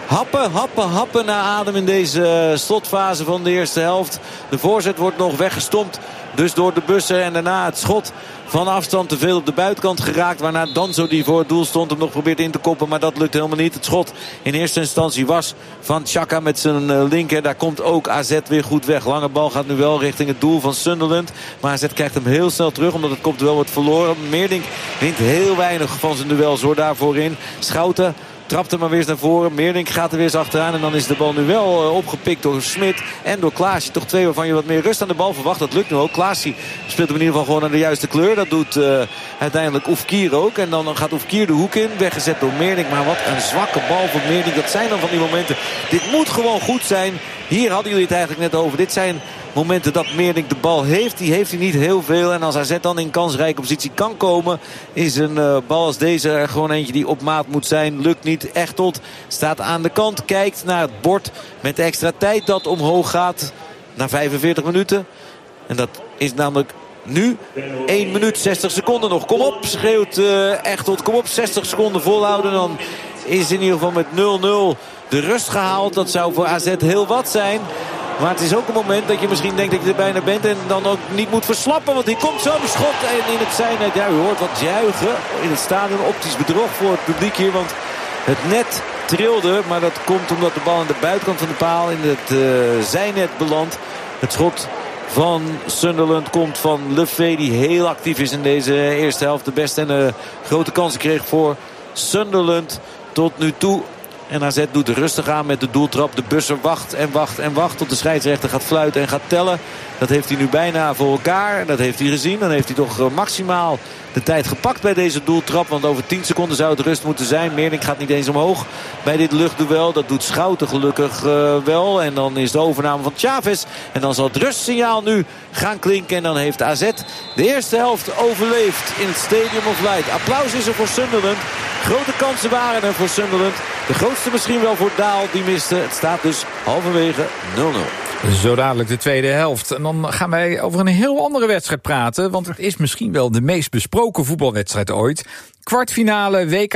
happen naar adem in deze slotfase van de eerste helft. De voorzet wordt nog weggestompt. Dus door de Busser. En daarna het schot van afstand te veel op de buitenkant geraakt. Waarna Danso, die voor het doel stond, hem nog probeert in te koppen. Maar dat lukt helemaal niet. Het schot in eerste instantie was van Xhaka met zijn linker. Daar komt ook AZ weer goed weg. Lange bal gaat nu wel richting het doel van Sunderland. Maar AZ krijgt hem heel snel terug, omdat het kopduel wordt verloren. Meerdink wint heel weinig van zijn duels hoor daarvoor in. Schouten trapt hem maar weer eens naar voren. Meerdink gaat er weer eens achteraan. En dan is de bal nu wel opgepikt door Smit en door Klaasje. Toch 2 waarvan je wat meer rust aan de bal verwacht. Dat lukt nu ook. Klaasje speelt hem in ieder geval gewoon aan de juiste kleur. Dat doet uiteindelijk Oefkier ook. En dan gaat Oefkier de hoek in. Weggezet door Meerdink. Maar wat een zwakke bal van Meerdink. Dat zijn dan van die momenten. Dit moet gewoon goed zijn. Hier hadden jullie het eigenlijk net over. Dit zijn momenten dat Meerdink de bal heeft. Die heeft hij niet heel veel. En als AZ dan in kansrijke positie kan komen, is een bal als deze er gewoon eentje die op maat moet zijn. Lukt niet. Echtelt staat aan de kant. Kijkt naar het bord met de extra tijd dat omhoog gaat. Na 45 minuten. En dat is namelijk nu 1 minuut 60 seconden nog. Kom op, schreeuwt Echtelt. Kom op, 60 seconden volhouden. Dan is in ieder geval met 0-0 de rust gehaald. Dat zou voor AZ heel wat zijn. Maar het is ook een moment dat je misschien denkt dat je er bijna bent. En dan ook niet moet verslappen. Want hier komt zo'n schot. En in het zijnet, ja, u hoort wat juichen in het stadion. Optisch bedrog voor het publiek hier. Want het net trilde. Maar dat komt omdat de bal aan de buitenkant van de paal in het zijnet belandt. Het schot van Sunderland komt van Le Fay, die heel actief is in deze eerste helft. De beste en grote kansen kreeg voor Sunderland tot nu toe. En AZ doet er rustig aan met de doeltrap. De Busser wacht en wacht en wacht tot de scheidsrechter gaat fluiten en gaat tellen. Dat heeft hij nu bijna voor elkaar. Dat heeft hij gezien. Dan heeft hij toch maximaal de tijd gepakt bij deze doeltrap. Want over 10 seconden zou het rust moeten zijn. Meerdink gaat niet eens omhoog bij dit luchtduel. Dat doet Schouten gelukkig wel. En dan is de overname van Chavez. En dan zal het rustsignaal nu gaan klinken. En dan heeft AZ de eerste helft overleefd in het Stadium of Light. Applaus is er voor Sunderland. Grote kansen waren er voor Sunderland. De grootste misschien wel voor Daal. Die miste. Het staat dus halverwege 0-0. Zo dadelijk de tweede helft. En dan gaan wij over een heel andere wedstrijd praten. Want het is misschien wel de meest besproken voetbalwedstrijd ooit. Kwartfinale WK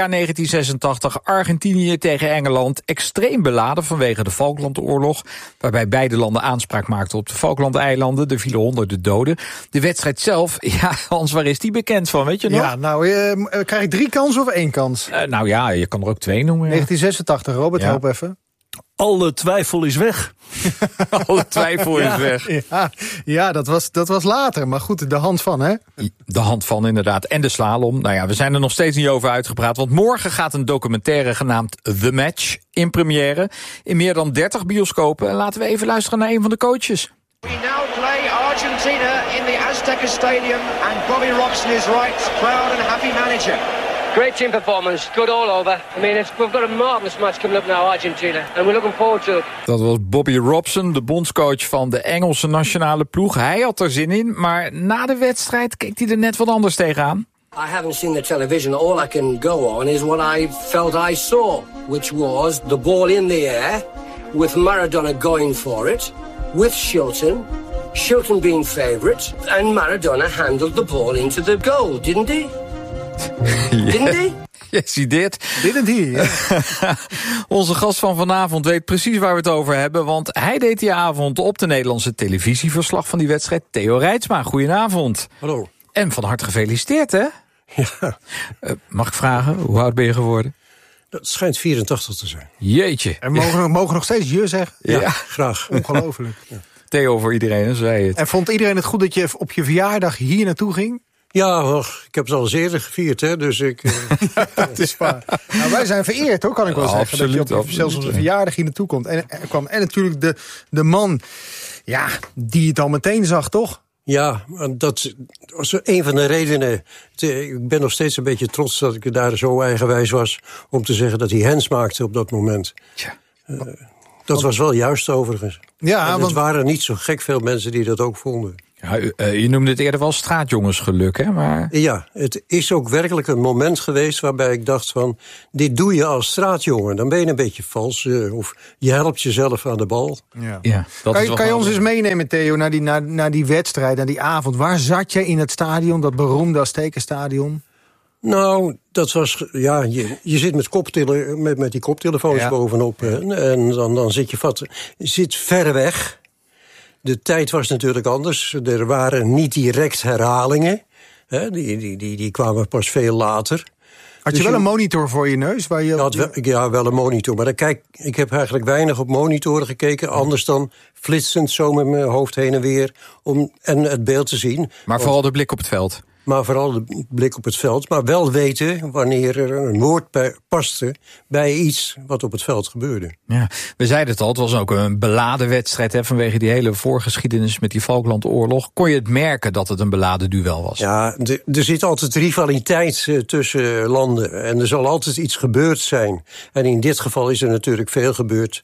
1986. Argentinië tegen Engeland. Extreem beladen vanwege de Falklandoorlog. Waarbij beide landen aanspraak maakten op de Falklandeilanden. Er vielen honderden doden. De wedstrijd zelf, ja, Hans, waar is die bekend van? Weet je nog? Ja, nou, krijg ik 3 kansen of 1 kans? Nou ja, je kan er ook 2 noemen. 1986, Robert, help even. Alle twijfel is weg. Alle twijfel is weg. Ja, dat was later. Maar goed, de hand van, hè? De hand van, inderdaad. En de slalom. Nou ja, we zijn er nog steeds niet over uitgepraat. Want morgen gaat een documentaire genaamd The Match in première. In meer dan 30 bioscopen. En laten we even luisteren naar een van de coaches. We now play Argentina in the Azteca Stadium. And Bobby Robson is right. Proud and happy manager. Great team performance, good all over. I mean, we've got a marvelous match coming up now, Argentina. And we're looking forward to it. Dat was Bobby Robson, de bondscoach van de Engelse nationale ploeg. Hij had er zin in, maar na de wedstrijd keek hij er net wat anders tegenaan. I haven't seen the television. All I can go on is what I felt I saw. Which was the ball in the air, with Maradona going for it, with Shilton being favourite, and Maradona handled the ball into the goal, didn't he? Didn't he? Yes, he did. Didn't he? Yeah. Onze gast van vanavond weet precies waar we het over hebben, want hij deed die avond op de Nederlandse televisieverslag van die wedstrijd. Theo Reitsma, goedenavond. Hallo. En van harte gefeliciteerd, hè? Ja. Mag ik vragen, hoe oud ben je geworden? Dat schijnt 84 te zijn. Jeetje. En mogen nog steeds je zeggen? Ja, graag. Ongelooflijk. Ja. Theo voor iedereen, dan zei je het. En vond iedereen het goed dat je op je verjaardag hier naartoe ging? Ja, ik heb het al eens eerder gevierd, hè, dus ik... Ja, het is waar. Nou, wij zijn vereerd, hoor, kan ik wel zeggen. Absoluut, dat je zelfs op de verjaardag hier naartoe komt. En natuurlijk de man, ja, die het al meteen zag, toch? Ja, dat was een van de redenen. Ik ben nog steeds een beetje trots dat ik daar zo eigenwijs was om te zeggen dat hij hens maakte op dat moment. Tja. Dat was wel juist overigens. Ja, want het waren niet zo gek veel mensen die dat ook vonden. Ja, je noemde het eerder wel straatjongensgeluk, hè? Maar... Ja, het is ook werkelijk een moment geweest waarbij ik dacht van... dit doe je als straatjongen, dan ben je een beetje vals... of je helpt jezelf aan de bal. Ja, kan je ons eens meenemen, Theo, naar die wedstrijd, naar die avond? Waar zat je in het stadion, dat beroemde Aztekenstadion? Nou, dat was... Ja, je zit met die koptelefoons bovenop... en dan zit je zit ver weg... De tijd was natuurlijk anders. Er waren niet direct herhalingen. Hè, die kwamen pas veel later. Had je wel een monitor voor je neus? Waar je... Ja, wel een monitor. Maar ik heb eigenlijk weinig op monitoren gekeken. Anders dan flitsend zo met mijn hoofd heen en weer. En het beeld te zien. Maar vooral de blik op het veld. Maar vooral de blik op het veld. Maar wel weten wanneer er een woord paste bij iets wat op het veld gebeurde. Ja, we zeiden het al, het was ook een beladen wedstrijd. Hè, vanwege die hele voorgeschiedenis met die Falklandoorlog. Kon je het merken dat het een beladen duel was? Ja, er zit altijd rivaliteit tussen landen. En er zal altijd iets gebeurd zijn. En in dit geval is er natuurlijk veel gebeurd.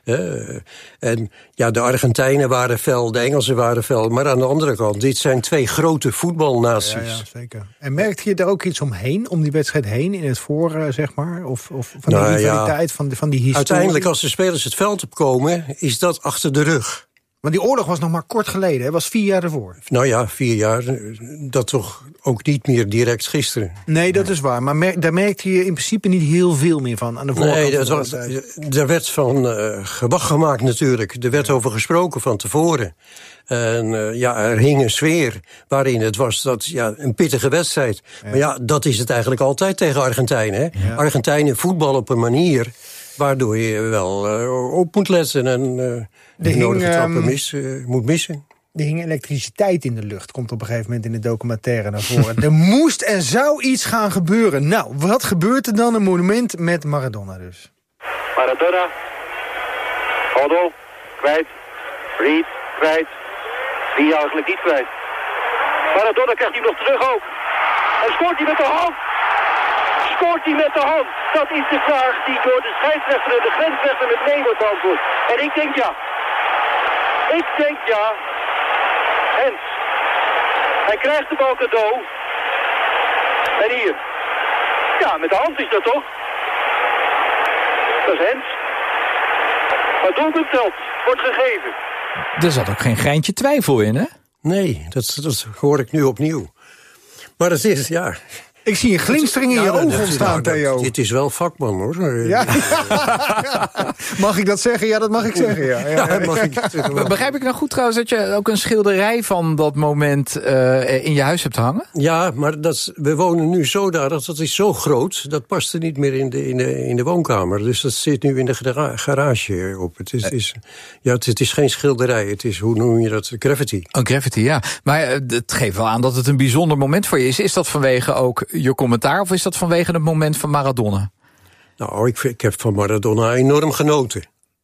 En ja, de Argentijnen waren fel, de Engelsen waren fel. Maar aan de andere kant, dit zijn 2 grote voetbalnaties. Ja, zeker. En merkte je er ook iets omheen, om die wedstrijd heen, in het voor, zeg maar? Of van die rivaliteit, van die historie? Uiteindelijk, als de spelers het veld opkomen, is dat achter de rug. Want die oorlog was nog maar kort geleden, hè? Was 4 jaar ervoor. Nou ja, 4 jaar, dat toch ook niet meer direct gisteren. Nee, dat is waar. Maar daar merkte je in principe niet heel veel meer van aan de voorkant. Nee, er werd van gewacht gemaakt natuurlijk. Er werd over gesproken van tevoren. En er hing een sfeer waarin het was een pittige wedstrijd. Ja. Maar ja, dat is het eigenlijk altijd tegen Argentijnen. Hè? Ja. Argentijnen voetballen op een manier waardoor je wel op moet letten en de nodige trappen moet missen. Er hing elektriciteit in de lucht. Komt op een gegeven moment in de documentaire naar voren. Er moest en zou iets gaan gebeuren. Nou, wat gebeurt er dan? Een monument met Maradona dus. Maradona. Oddo. Kwijt. Reed. Kwijt. Wie eigenlijk niet kwijt. Maradona krijgt hij nog terug ook. En scoort hij met de hand. Scoort hij met de hand? Dat is de vraag die door de scheidsrechter en de grensrechter met nee wordt beantwoord. En ik denk ja. Ik denk ja. Hens. Hij krijgt de bal cadeau. En hier. Ja, met de hand is dat toch? Dat is Hens. Maar doelpunt telt. Wordt gegeven. Er zat ook geen greintje twijfel in, hè? Nee, dat hoor ik nu opnieuw. Maar dat is, ja... Ik zie een glinstering in je ogen ontstaan, Theo. Dit is wel vakman, hoor. Ja. Mag ik dat zeggen? Ja, dat mag ik zeggen, ja. Mag ik zeggen. Begrijp ik nou goed trouwens dat je ook een schilderij van dat moment in je huis hebt hangen? Ja, maar we wonen nu zodanig, dat is zo groot, dat past er niet meer in de woonkamer. Dus dat zit nu in de garage op. Het is geen schilderij, het is, hoe noem je dat, graffiti. Een graffiti, ja. Maar het geeft wel aan dat het een bijzonder moment voor je is. Is dat vanwege ook je commentaar of is dat vanwege het moment van Maradona? Nou, ik heb van Maradona enorm genoten.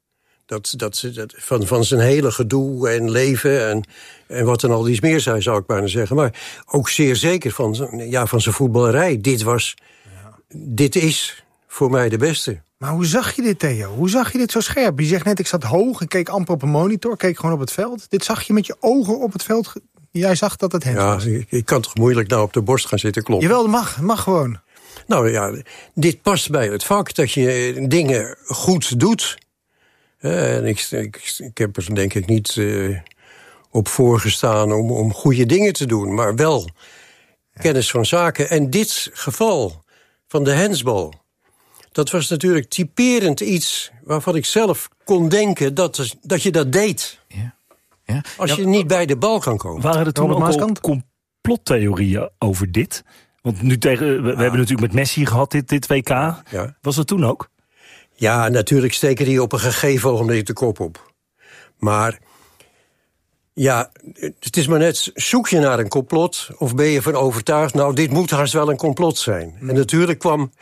Van zijn hele gedoe en leven en wat dan al iets meer zijn, zou ik bijna zeggen. Maar ook zeer zeker van zijn voetballerij. Dit is voor mij de beste. Maar hoe zag je dit, Theo? Hoe zag je dit zo scherp? Je zegt net, ik zat hoog, ik keek amper op een monitor, keek gewoon op het veld. Dit zag je met je ogen op het veld. Jij zag dat het was. Ja, ik kan toch moeilijk nou op de borst gaan zitten kloppen. Jawel, dat mag gewoon. Nou ja, dit past bij het vak, dat je dingen goed doet. En ik heb er denk ik niet op voorgestaan om goede dingen te doen, maar wel kennis van zaken. En dit geval van de handsbal, dat was natuurlijk typerend iets waarvan ik zelf kon denken dat je dat deed. Ja. Ja. Als je niet bij de bal kan komen. Waren er toen ook al complottheorieën over dit? Want nu we hebben natuurlijk met Messi gehad dit WK. Ja. Was dat toen ook? Ja, natuurlijk steken die op een gegeven ogenblik de kop op. Maar ja, het is maar net, zoek je naar een complot of ben je ervan overtuigd, nou, dit moet haast wel een complot zijn. En natuurlijk kwam...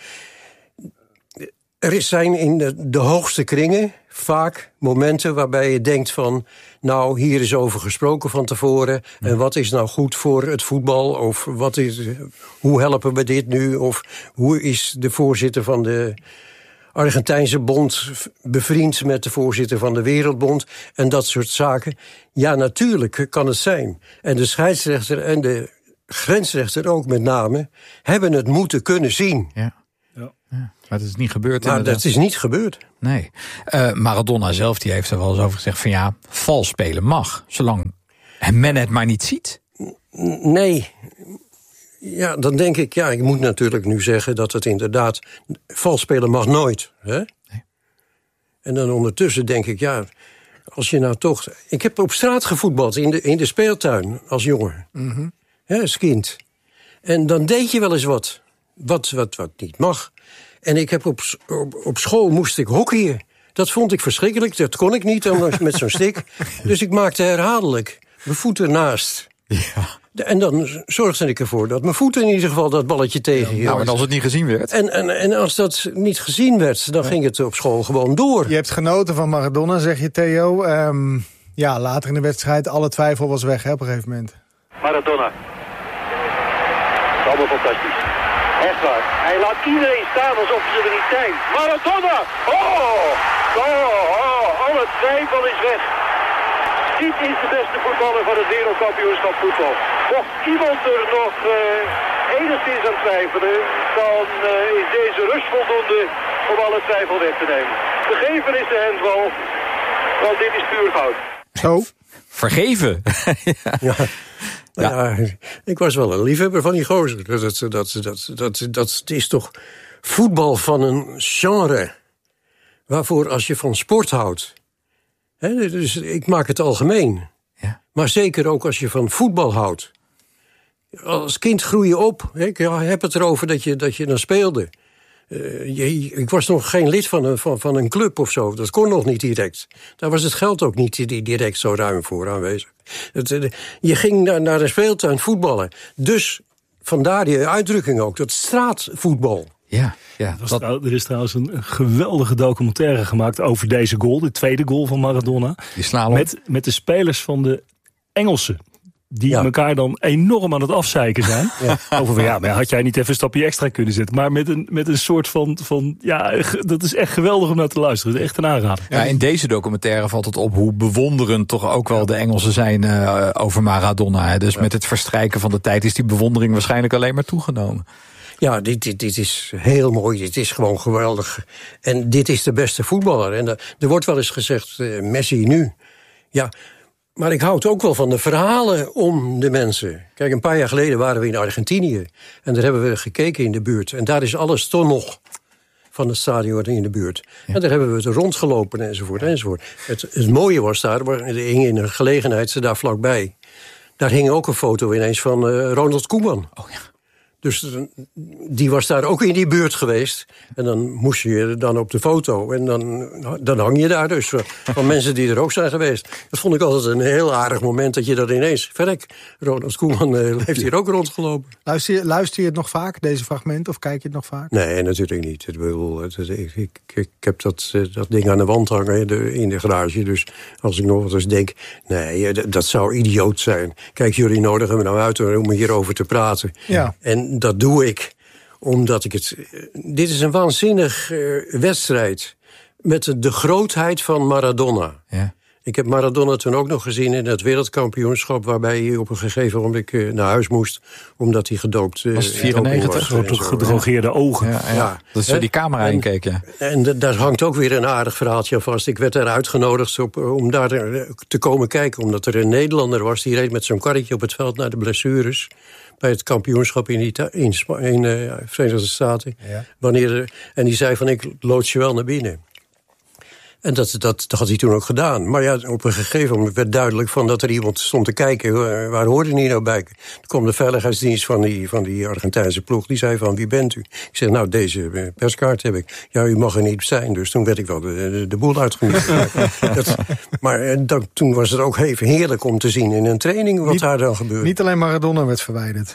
Er zijn in de hoogste kringen vaak momenten waarbij je denkt van, nou, hier is over gesproken van tevoren. En wat is nou goed voor het voetbal? Of hoe helpen we dit nu? Of hoe is de voorzitter van de Argentijnse bond bevriend met de voorzitter van de Wereldbond? En dat soort zaken. Ja, natuurlijk kan het zijn. En de scheidsrechter en de grensrechter ook met name hebben het moeten kunnen zien. Ja. Maar dat is niet gebeurd. Maar dat is niet gebeurd. Nee. Maradona zelf die heeft er wel eens over gezegd van ja, vals spelen mag, zolang men het maar niet ziet. Nee. Ja, dan denk ik, ja, ik moet natuurlijk nu zeggen dat het inderdaad, vals spelen mag nooit. Hè? Nee. En dan ondertussen denk ik, ja, als je nou toch... Ik heb op straat gevoetbald in de speeltuin als jongen. Mm-hmm. Hè, als kind. En dan deed je wel eens wat niet mag. En ik heb op school moest ik hockeyen. Dat vond ik verschrikkelijk, dat kon ik niet met zo'n stick. Dus ik maakte herhaaldelijk mijn voeten naast. Ja. En dan zorgde ik ervoor dat mijn voeten in ieder geval dat balletje tegenhield. Nou, en als het niet gezien werd? En als dat niet gezien werd, dan ging het op school gewoon door. Je hebt genoten van Maradona, zeg je, Theo. Ja, later in de wedstrijd, alle twijfel was weg, hè, op een gegeven moment. Maradona. Dat is allemaal fantastisch. Echt waar. Hij laat iedereen staan alsof ze er niet zijn. Maradona! Alle twijfel is weg. Dit is de beste voetballer van het wereldkampioenschap voetbal. Mocht iemand er nog enigszins aan twijfelen, dan is deze rust voldoende om alle twijfel weg te nemen. Gegeven is de handsbal, want dit is puur goud. Zo. Vergeven. Ja. Ja, ik was wel een liefhebber van die gozer. Dat is toch voetbal van een genre waarvoor als je van sport houdt. Hè, dus ik maak het algemeen. Ja. Maar zeker ook als je van voetbal houdt. Als kind groei je op. Ik heb het erover dat je dan speelde. Ik was nog geen lid van een club of zo. Dat kon nog niet direct. Daar was het geld ook niet direct zo ruim voor aanwezig. Je ging naar de speeltuin voetballen. Dus vandaar die uitdrukking ook, dat straatvoetbal. Ja. Er is trouwens een geweldige documentaire gemaakt over deze goal. De tweede goal van Maradona. Die slalom. Met de spelers van de Engelsen. Die elkaar dan enorm aan het afzeiken zijn. Over maar had jij niet even een stapje extra kunnen zetten. Maar met een soort van dat is echt geweldig om naar te luisteren. Dat is echt een aanrader. Ja, in deze documentaire valt het op hoe bewonderend toch ook wel de Engelsen zijn over Maradona. Dus met het verstrijken van de tijd is die bewondering waarschijnlijk alleen maar toegenomen. Ja, dit is heel mooi. Dit is gewoon geweldig. En dit is de beste voetballer. En er wordt wel eens gezegd, Messi nu. Ja, maar ik houd ook wel van de verhalen om de mensen. Kijk, een paar jaar geleden waren we in Argentinië. En daar hebben we gekeken in de buurt. En daar is alles toch nog van het stadion in de buurt. Ja. En daar hebben we het rondgelopen enzovoort. Het mooie was daar, er hing in een gelegenheid daar vlakbij. Daar hing ook een foto ineens van Ronald Koeman. Oh ja. Dus die was daar ook in die buurt geweest. En dan moest je dan op de foto. En dan hang je daar dus van mensen die er ook zijn geweest. Dat vond ik altijd een heel aardig moment dat je dat ineens... Verrek, Ronald Koeman heeft hier ook rondgelopen. Luister je het nog vaak, deze fragmenten, of kijk je het nog vaak? Nee, natuurlijk niet. Ik heb dat ding aan de wand hangen in de garage. Dus als ik nog wat eens denk... Nee, dat zou idioot zijn. Kijk, jullie nodigen me nou uit om hierover te praten. Ja. En dat doe ik omdat ik het... Dit is een waanzinnig wedstrijd met de grootheid van Maradona. Ja. Ik heb Maradona toen ook nog gezien in het wereldkampioenschap... waarbij hij op een gegeven moment naar huis moest... omdat hij gedoopt was. Het 94? Gedrogeerde ogen. Ja. Dat is die camera inkeek, ja. En daar hangt ook weer een aardig verhaaltje aan vast. Ik werd daar uitgenodigd om daar te komen kijken... omdat er een Nederlander was, die reed met zo'n karretje op het veld... naar de blessures... bij het kampioenschap in Verenigde Staten. Ja. En die zei van, ik loods je wel naar binnen. En dat had hij toen ook gedaan. Maar ja, op een gegeven moment werd duidelijk van dat er iemand stond te kijken. Waar hoorde hij nou bij? Toen kwam de veiligheidsdienst van die Argentijnse ploeg. Die zei van, wie bent u? Ik zei, nou, deze perskaart heb ik. Ja, u mag er niet zijn. Dus toen werd ik wel de boel uitgenodigd. Toen was het ook even heerlijk om te zien in een training wat daar dan gebeurde. Niet alleen Maradona werd verwijderd.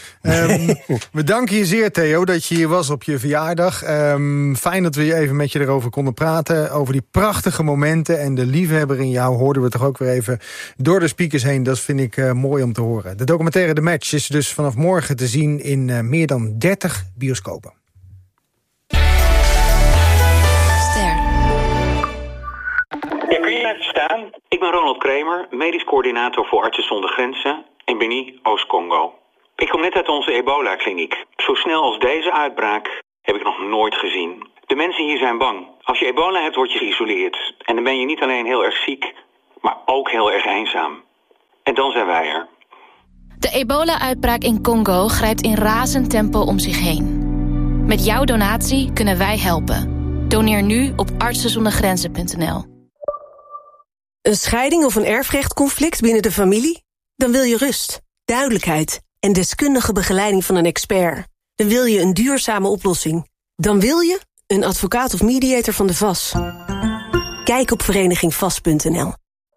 We danken je zeer, Theo, dat je hier was op je verjaardag. Fijn dat we even met je erover konden praten. Over die prachtige momenten en de liefhebber in jou hoorden we toch ook weer even door de speakers heen. Dat vind ik mooi om te horen. De documentaire The Match is dus vanaf morgen te zien in meer dan 30 bioscopen. Ja, kun je even staan? Ik ben Ronald Kremer, medisch coördinator voor Artsen zonder Grenzen in Beni, Oost-Congo. Ik kom net uit onze ebola-kliniek. Zo snel als deze uitbraak heb ik nog nooit gezien. De mensen hier zijn bang. Als je ebola hebt, word je geïsoleerd. En dan ben je niet alleen heel erg ziek, maar ook heel erg eenzaam. En dan zijn wij er. De ebola-uitbraak in Congo grijpt in razend tempo om zich heen. Met jouw donatie kunnen wij helpen. Doneer nu op artsenzondergrenzen.nl. Een scheiding of een erfrechtconflict binnen de familie? Dan wil je rust, duidelijkheid en deskundige begeleiding van een expert. Dan wil je een duurzame oplossing. Dan wil je een advocaat of mediator van de VAS. Kijk op verenigingvas.nl.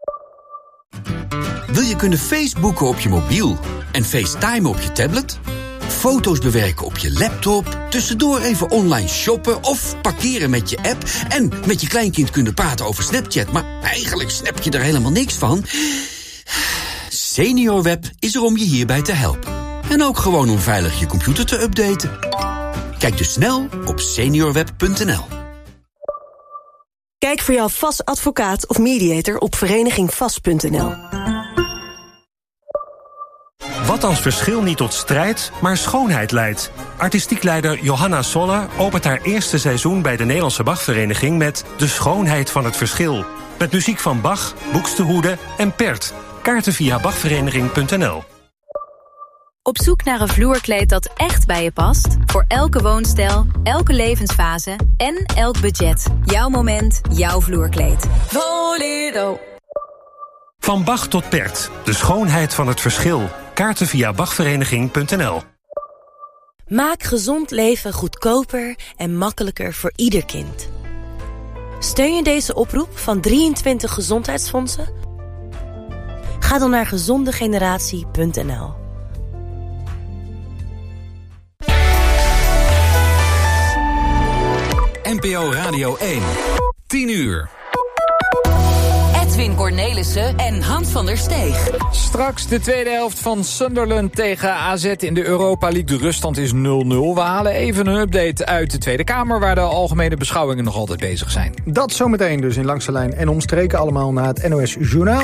Wil je kunnen Facebooken op je mobiel en FaceTime op je tablet? Foto's bewerken op je laptop, tussendoor even online shoppen of parkeren met je app en met je kleinkind kunnen praten over Snapchat, maar eigenlijk snap je er helemaal niks van? SeniorWeb is er om je hierbij te helpen. En ook gewoon om veilig je computer te updaten. Kijk dus snel op seniorweb.nl. Kijk voor jouw VAS advocaat of mediator op verenigingvas.nl. Wat als verschil niet tot strijd, maar schoonheid leidt? Artistiek leider Johanna Soller opent haar eerste seizoen bij de Nederlandse Bachvereniging met De Schoonheid van het Verschil. Met muziek van Bach, Buxtehude en Pert. Kaarten via bachvereniging.nl. Op zoek naar een vloerkleed dat echt bij je past? Voor elke woonstijl, elke levensfase en elk budget. Jouw moment, jouw vloerkleed. Volero. Van Bach tot Pert. De schoonheid van het verschil. Kaarten via bachvereniging.nl. Maak gezond leven goedkoper en makkelijker voor ieder kind. Steun je deze oproep van 23 gezondheidsfondsen? Ga dan naar gezondegeneratie.nl. NPO Radio 1. 10 uur. Edwin Cornelissen en Hans van der Steeg. Straks de tweede helft van Sunderland tegen AZ in de Europa League. De ruststand is 0-0. We halen even een update uit de Tweede Kamer, waar de algemene beschouwingen nog altijd bezig zijn. Dat zometeen dus in Langs de Lijn en Omstreken, allemaal na het NOS Journaal.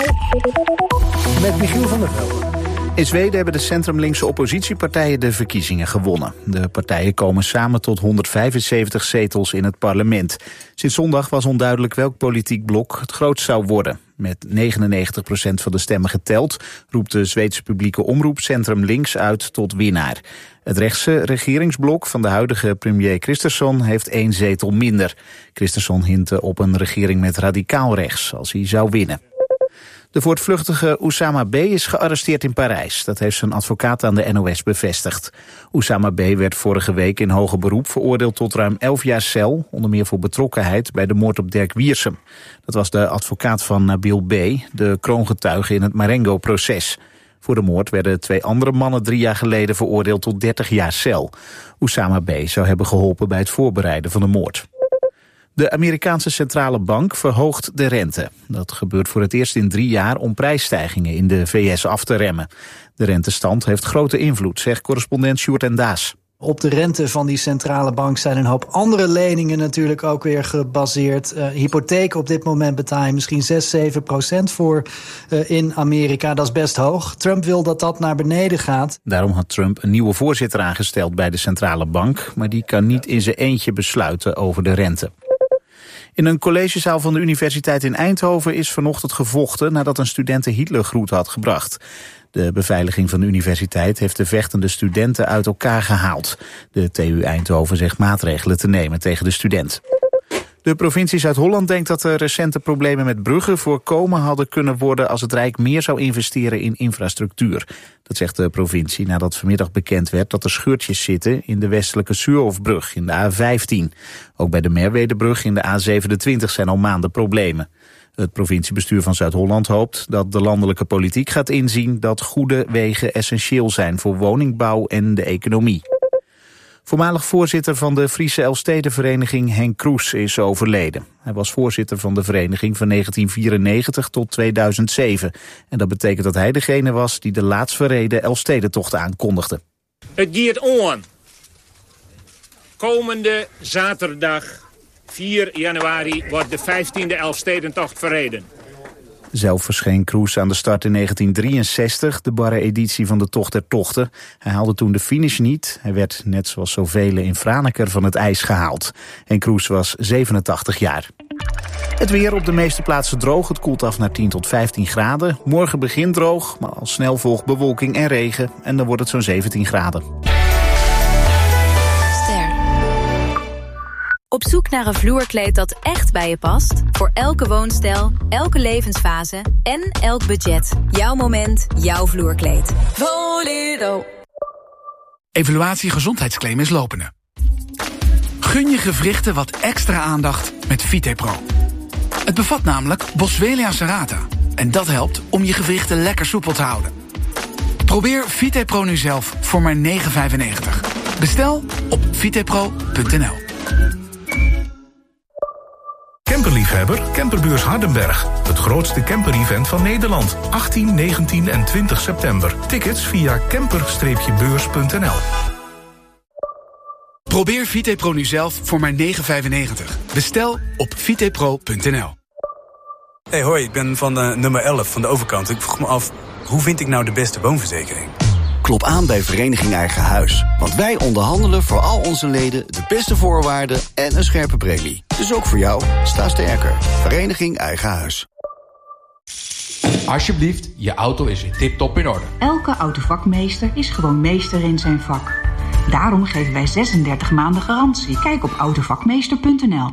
Met Michiel van der Velde. In Zweden hebben de centrumlinkse oppositiepartijen de verkiezingen gewonnen. De partijen komen samen tot 175 zetels in het parlement. Sinds zondag was onduidelijk welk politiek blok het grootst zou worden. Met 99% van de stemmen geteld roept de Zweedse publieke omroep Centrum Links uit tot winnaar. Het rechtse regeringsblok van de huidige premier Kristersson heeft 1 zetel minder. Kristersson hintte op een regering met radicaal rechts als hij zou winnen. De voortvluchtige Oussama B. is gearresteerd in Parijs. Dat heeft zijn advocaat aan de NOS bevestigd. Oussama B. werd vorige week in hoger beroep veroordeeld tot ruim 11 jaar cel, onder meer voor betrokkenheid bij de moord op Dirk Wiersum. Dat was de advocaat van Nabil B., de kroongetuige in het Marengo-proces. Voor de moord werden 2 andere mannen 3 jaar geleden veroordeeld tot 30 jaar cel. Oussama B. zou hebben geholpen bij het voorbereiden van de moord. De Amerikaanse centrale bank verhoogt de rente. Dat gebeurt voor het eerst in 3 jaar om prijsstijgingen in de VS af te remmen. De rentestand heeft grote invloed, zegt correspondent Sjoerd en Daas. Op de rente van die centrale bank zijn een hoop andere leningen natuurlijk ook weer gebaseerd. Hypotheken op dit moment betaal je misschien 6-7% voor in Amerika. Dat is best hoog. Trump wil dat dat naar beneden gaat. Daarom had Trump een nieuwe voorzitter aangesteld bij de centrale bank, maar die kan niet in zijn eentje besluiten over de rente. In een collegezaal van de Universiteit in Eindhoven is vanochtend gevochten nadat een student de Hitlergroet had gebracht. De beveiliging van de universiteit heeft de vechtende studenten uit elkaar gehaald. De TU Eindhoven zegt maatregelen te nemen tegen de student. De provincie Zuid-Holland denkt dat de recente problemen met bruggen voorkomen hadden kunnen worden als het Rijk meer zou investeren in infrastructuur. Dat zegt de provincie nadat vanmiddag bekend werd dat er scheurtjes zitten in de westelijke Suurhofbrug in de A15. Ook bij de Merwedebrug in de A27 zijn al maanden problemen. Het provinciebestuur van Zuid-Holland hoopt dat de landelijke politiek gaat inzien dat goede wegen essentieel zijn voor woningbouw en de economie. Voormalig voorzitter van de Friese Elfstedenvereniging Henk Kroes is overleden. Hij was voorzitter van de vereniging van 1994 tot 2007. En dat betekent dat hij degene was die de laatst verreden Elfstedentocht aankondigde. Het gaat on. Komende zaterdag 4 januari wordt de 15e Elfstedentocht verreden. Zelf verscheen Kroes aan de start in 1963, de barre editie van de Tocht der Tochten. Hij haalde toen de finish niet. Hij werd, net zoals zoveel in Franeker, van het ijs gehaald. En Kroes was 87 jaar. Het weer op de meeste plaatsen droog. Het koelt af naar 10 tot 15 graden. Morgen begint droog, maar al snel volgt bewolking en regen. En dan wordt het zo'n 17 graden. Op zoek naar een vloerkleed dat echt bij je past? Voor elke woonstijl, elke levensfase en elk budget. Jouw moment, jouw vloerkleed. Voledo. Evaluatie gezondheidsclaim is lopende. Gun je gewrichten wat extra aandacht met VitePro. Het bevat namelijk Boswellia serrata. En dat helpt om je gewrichten lekker soepel te houden. Probeer VitePro nu zelf voor maar €9,95. Bestel op vitepro.nl. Camperliefhebber, Camperbeurs Hardenberg. Het grootste camper-event van Nederland. 18, 19 en 20 september. Tickets via camper-beurs.nl. Probeer VitePro nu zelf voor maar €9,95. Bestel op vitepro.nl. Hey, hoi, ik ben van nummer 11 van de overkant. Ik vroeg me af, hoe vind ik nou de beste woonverzekering? Klop aan bij Vereniging Eigen Huis. Want wij onderhandelen voor al onze leden de beste voorwaarden en een scherpe premie. Dus ook voor jou, sta sterker. Vereniging Eigen Huis. Alsjeblieft, je auto is weer tip-top in orde. Elke autovakmeester is gewoon meester in zijn vak. Daarom geven wij 36 maanden garantie. Kijk op autovakmeester.nl.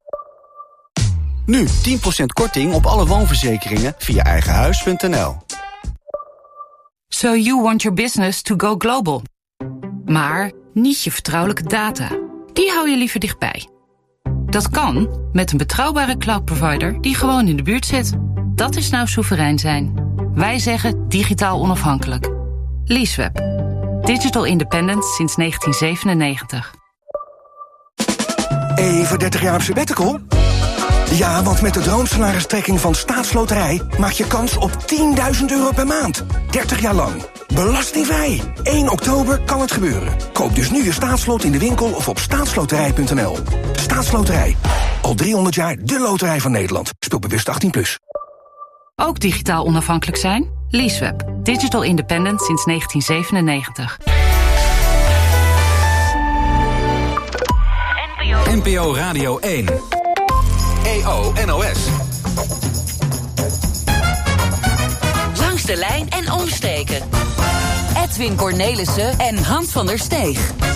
Nu 10% korting op alle woonverzekeringen via eigenhuis.nl. So you want your business to go global. Maar niet je vertrouwelijke data. Die hou je liever dichtbij. Dat kan met een betrouwbare cloud-provider die gewoon in de buurt zit. Dat is nou soeverein zijn. Wij zeggen digitaal onafhankelijk. Leaseweb. Digital independent sinds 1997. Even 30 jaar op sabbatical? Ja, want met de droomsalaristrekking van Staatsloterij maak je kans op €10.000 per maand. 30 jaar lang. Belastingvrij. 1 oktober kan het gebeuren. Koop dus nu je staatslot in de winkel of op staatsloterij.nl. Staatsloterij. Al 300 jaar de loterij van Nederland. Speel bewust 18+. Ook digitaal onafhankelijk zijn? Leaseweb. Digital independent sinds 1997. NPO Radio 1. EO NOS. Langs de lijn en omstreken. Edwin Cornelissen en Hans van der Steeg.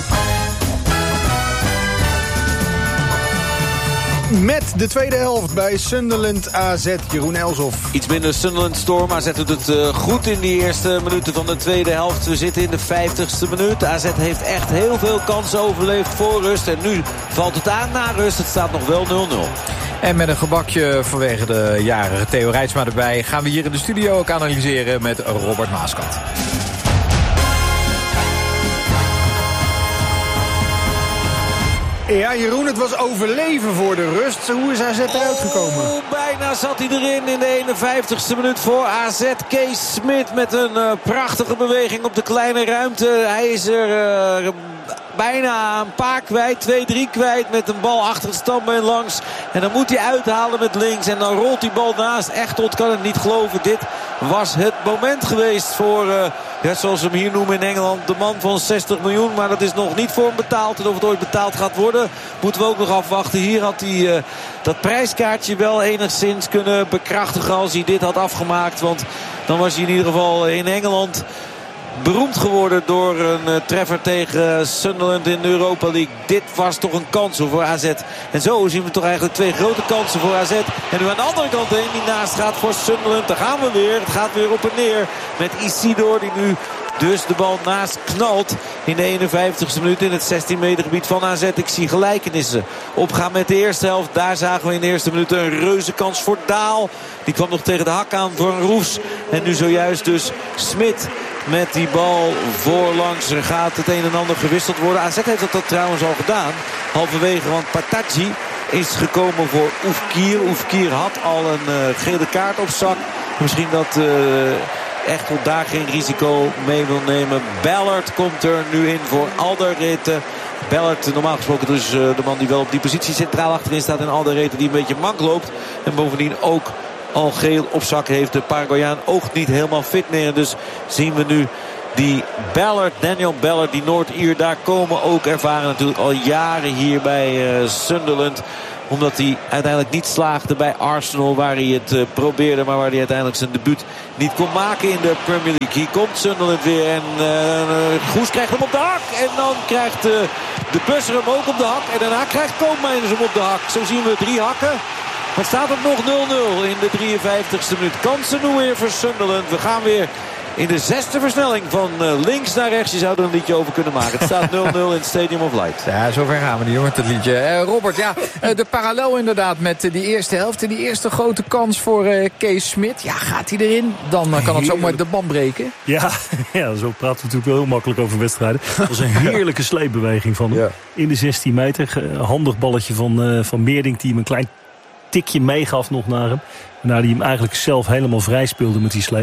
Met de tweede helft bij Sunderland AZ, Jeroen Elshoff. Iets minder Sunderland Storm. AZ doet het goed in die eerste minuten van de tweede helft. We zitten in de 50ste minuut. AZ heeft echt heel veel kansen overleefd voor rust. En nu valt het aan na rust. Het staat nog wel 0-0. En met een gebakje vanwege de jarige Theo Reitsma erbij gaan we hier in de studio ook analyseren met Robert Maaskant. Ja, Jeroen, het was overleven voor de rust. Hoe is AZ eruit gekomen? Bijna zat hij erin in de 51ste minuut voor AZ. Kees Smit met een prachtige beweging op de kleine ruimte. Hij is er bijna een paar kwijt, 2-3 kwijt met een bal achter het standbeen langs. En dan moet hij uithalen met links en dan rolt die bal naast. Echtot kan het niet geloven. Dit was het moment geweest voor, zoals ze hem hier noemen in Engeland, de man van 60 miljoen. Maar dat is nog niet voor hem betaald. En of het ooit betaald gaat worden, moeten we ook nog afwachten. Hier had hij dat prijskaartje wel enigszins kunnen bekrachtigen als hij dit had afgemaakt. Want dan was hij in ieder geval in Engeland beroemd geworden door een treffer tegen Sunderland in de Europa League. Dit was toch een kans voor AZ. En zo zien we toch eigenlijk 2 grote kansen voor AZ. En nu aan de andere kant heen die naast gaat voor Sunderland. Daar gaan we weer. Het gaat weer op en neer met Isidor die nu dus de bal naast knalt in de 51ste minuut in het 16 meter gebied van AZ. Ik zie gelijkenissen opgaan met de eerste helft. Daar zagen we in de eerste minuut een reuze kans voor Daal. Die kwam nog tegen de hak aan voor een Roefs. En nu zojuist dus Smit met die bal voorlangs. Er gaat het een en ander gewisseld worden. AZ heeft dat trouwens al gedaan. Halverwege, want Patacci is gekomen voor Oefkir. Oefkir had al een gele kaart op zak. Misschien dat Echtot daar geen risico mee wil nemen. Ballard komt er nu in voor Alderete. Ballard, normaal gesproken dus de man die wel op die positie centraal achterin staat. En Alderete die een beetje mank loopt. En bovendien ook al geel op zak heeft. De Paraguayaan oogt niet helemaal fit meer. Dus zien we nu die Ballard, Daniel Ballard, die Noord-Ier daar komen. Ook ervaren natuurlijk al jaren hier bij Sunderland. Omdat hij uiteindelijk niet slaagde bij Arsenal, waar hij het probeerde, maar waar hij uiteindelijk zijn debuut niet kon maken in de Premier League. Hier komt Sunderland weer en Goes krijgt hem op de hak. En dan krijgt de Busser hem ook op de hak. En daarna krijgt Koopmeiners hem op de hak. Zo zien we 3 hakken. Maar het staat er nog 0-0 in de 53ste minuut. Kansen nu weer voor Sunderland. We gaan weer in de 6e versnelling van links naar rechts. Je zou er een liedje over kunnen maken. Het staat 0-0 in het Stadium of Light. Ja, zover gaan we niet, jongen, het liedje. Robert, ja, de parallel inderdaad met die eerste helft. En die eerste grote kans voor Kees Smit. Ja, gaat hij erin? Dan kan het zomaar de band breken. Ja, zo praten we natuurlijk wel heel makkelijk over wedstrijden. Dat was een heerlijke sleepbeweging van hem. Ja. In de 16 meter. Handig balletje van Meerdink die hem een klein tikje meegaf nog naar hem. Waarna hij hem eigenlijk zelf helemaal vrij speelde met die sleep.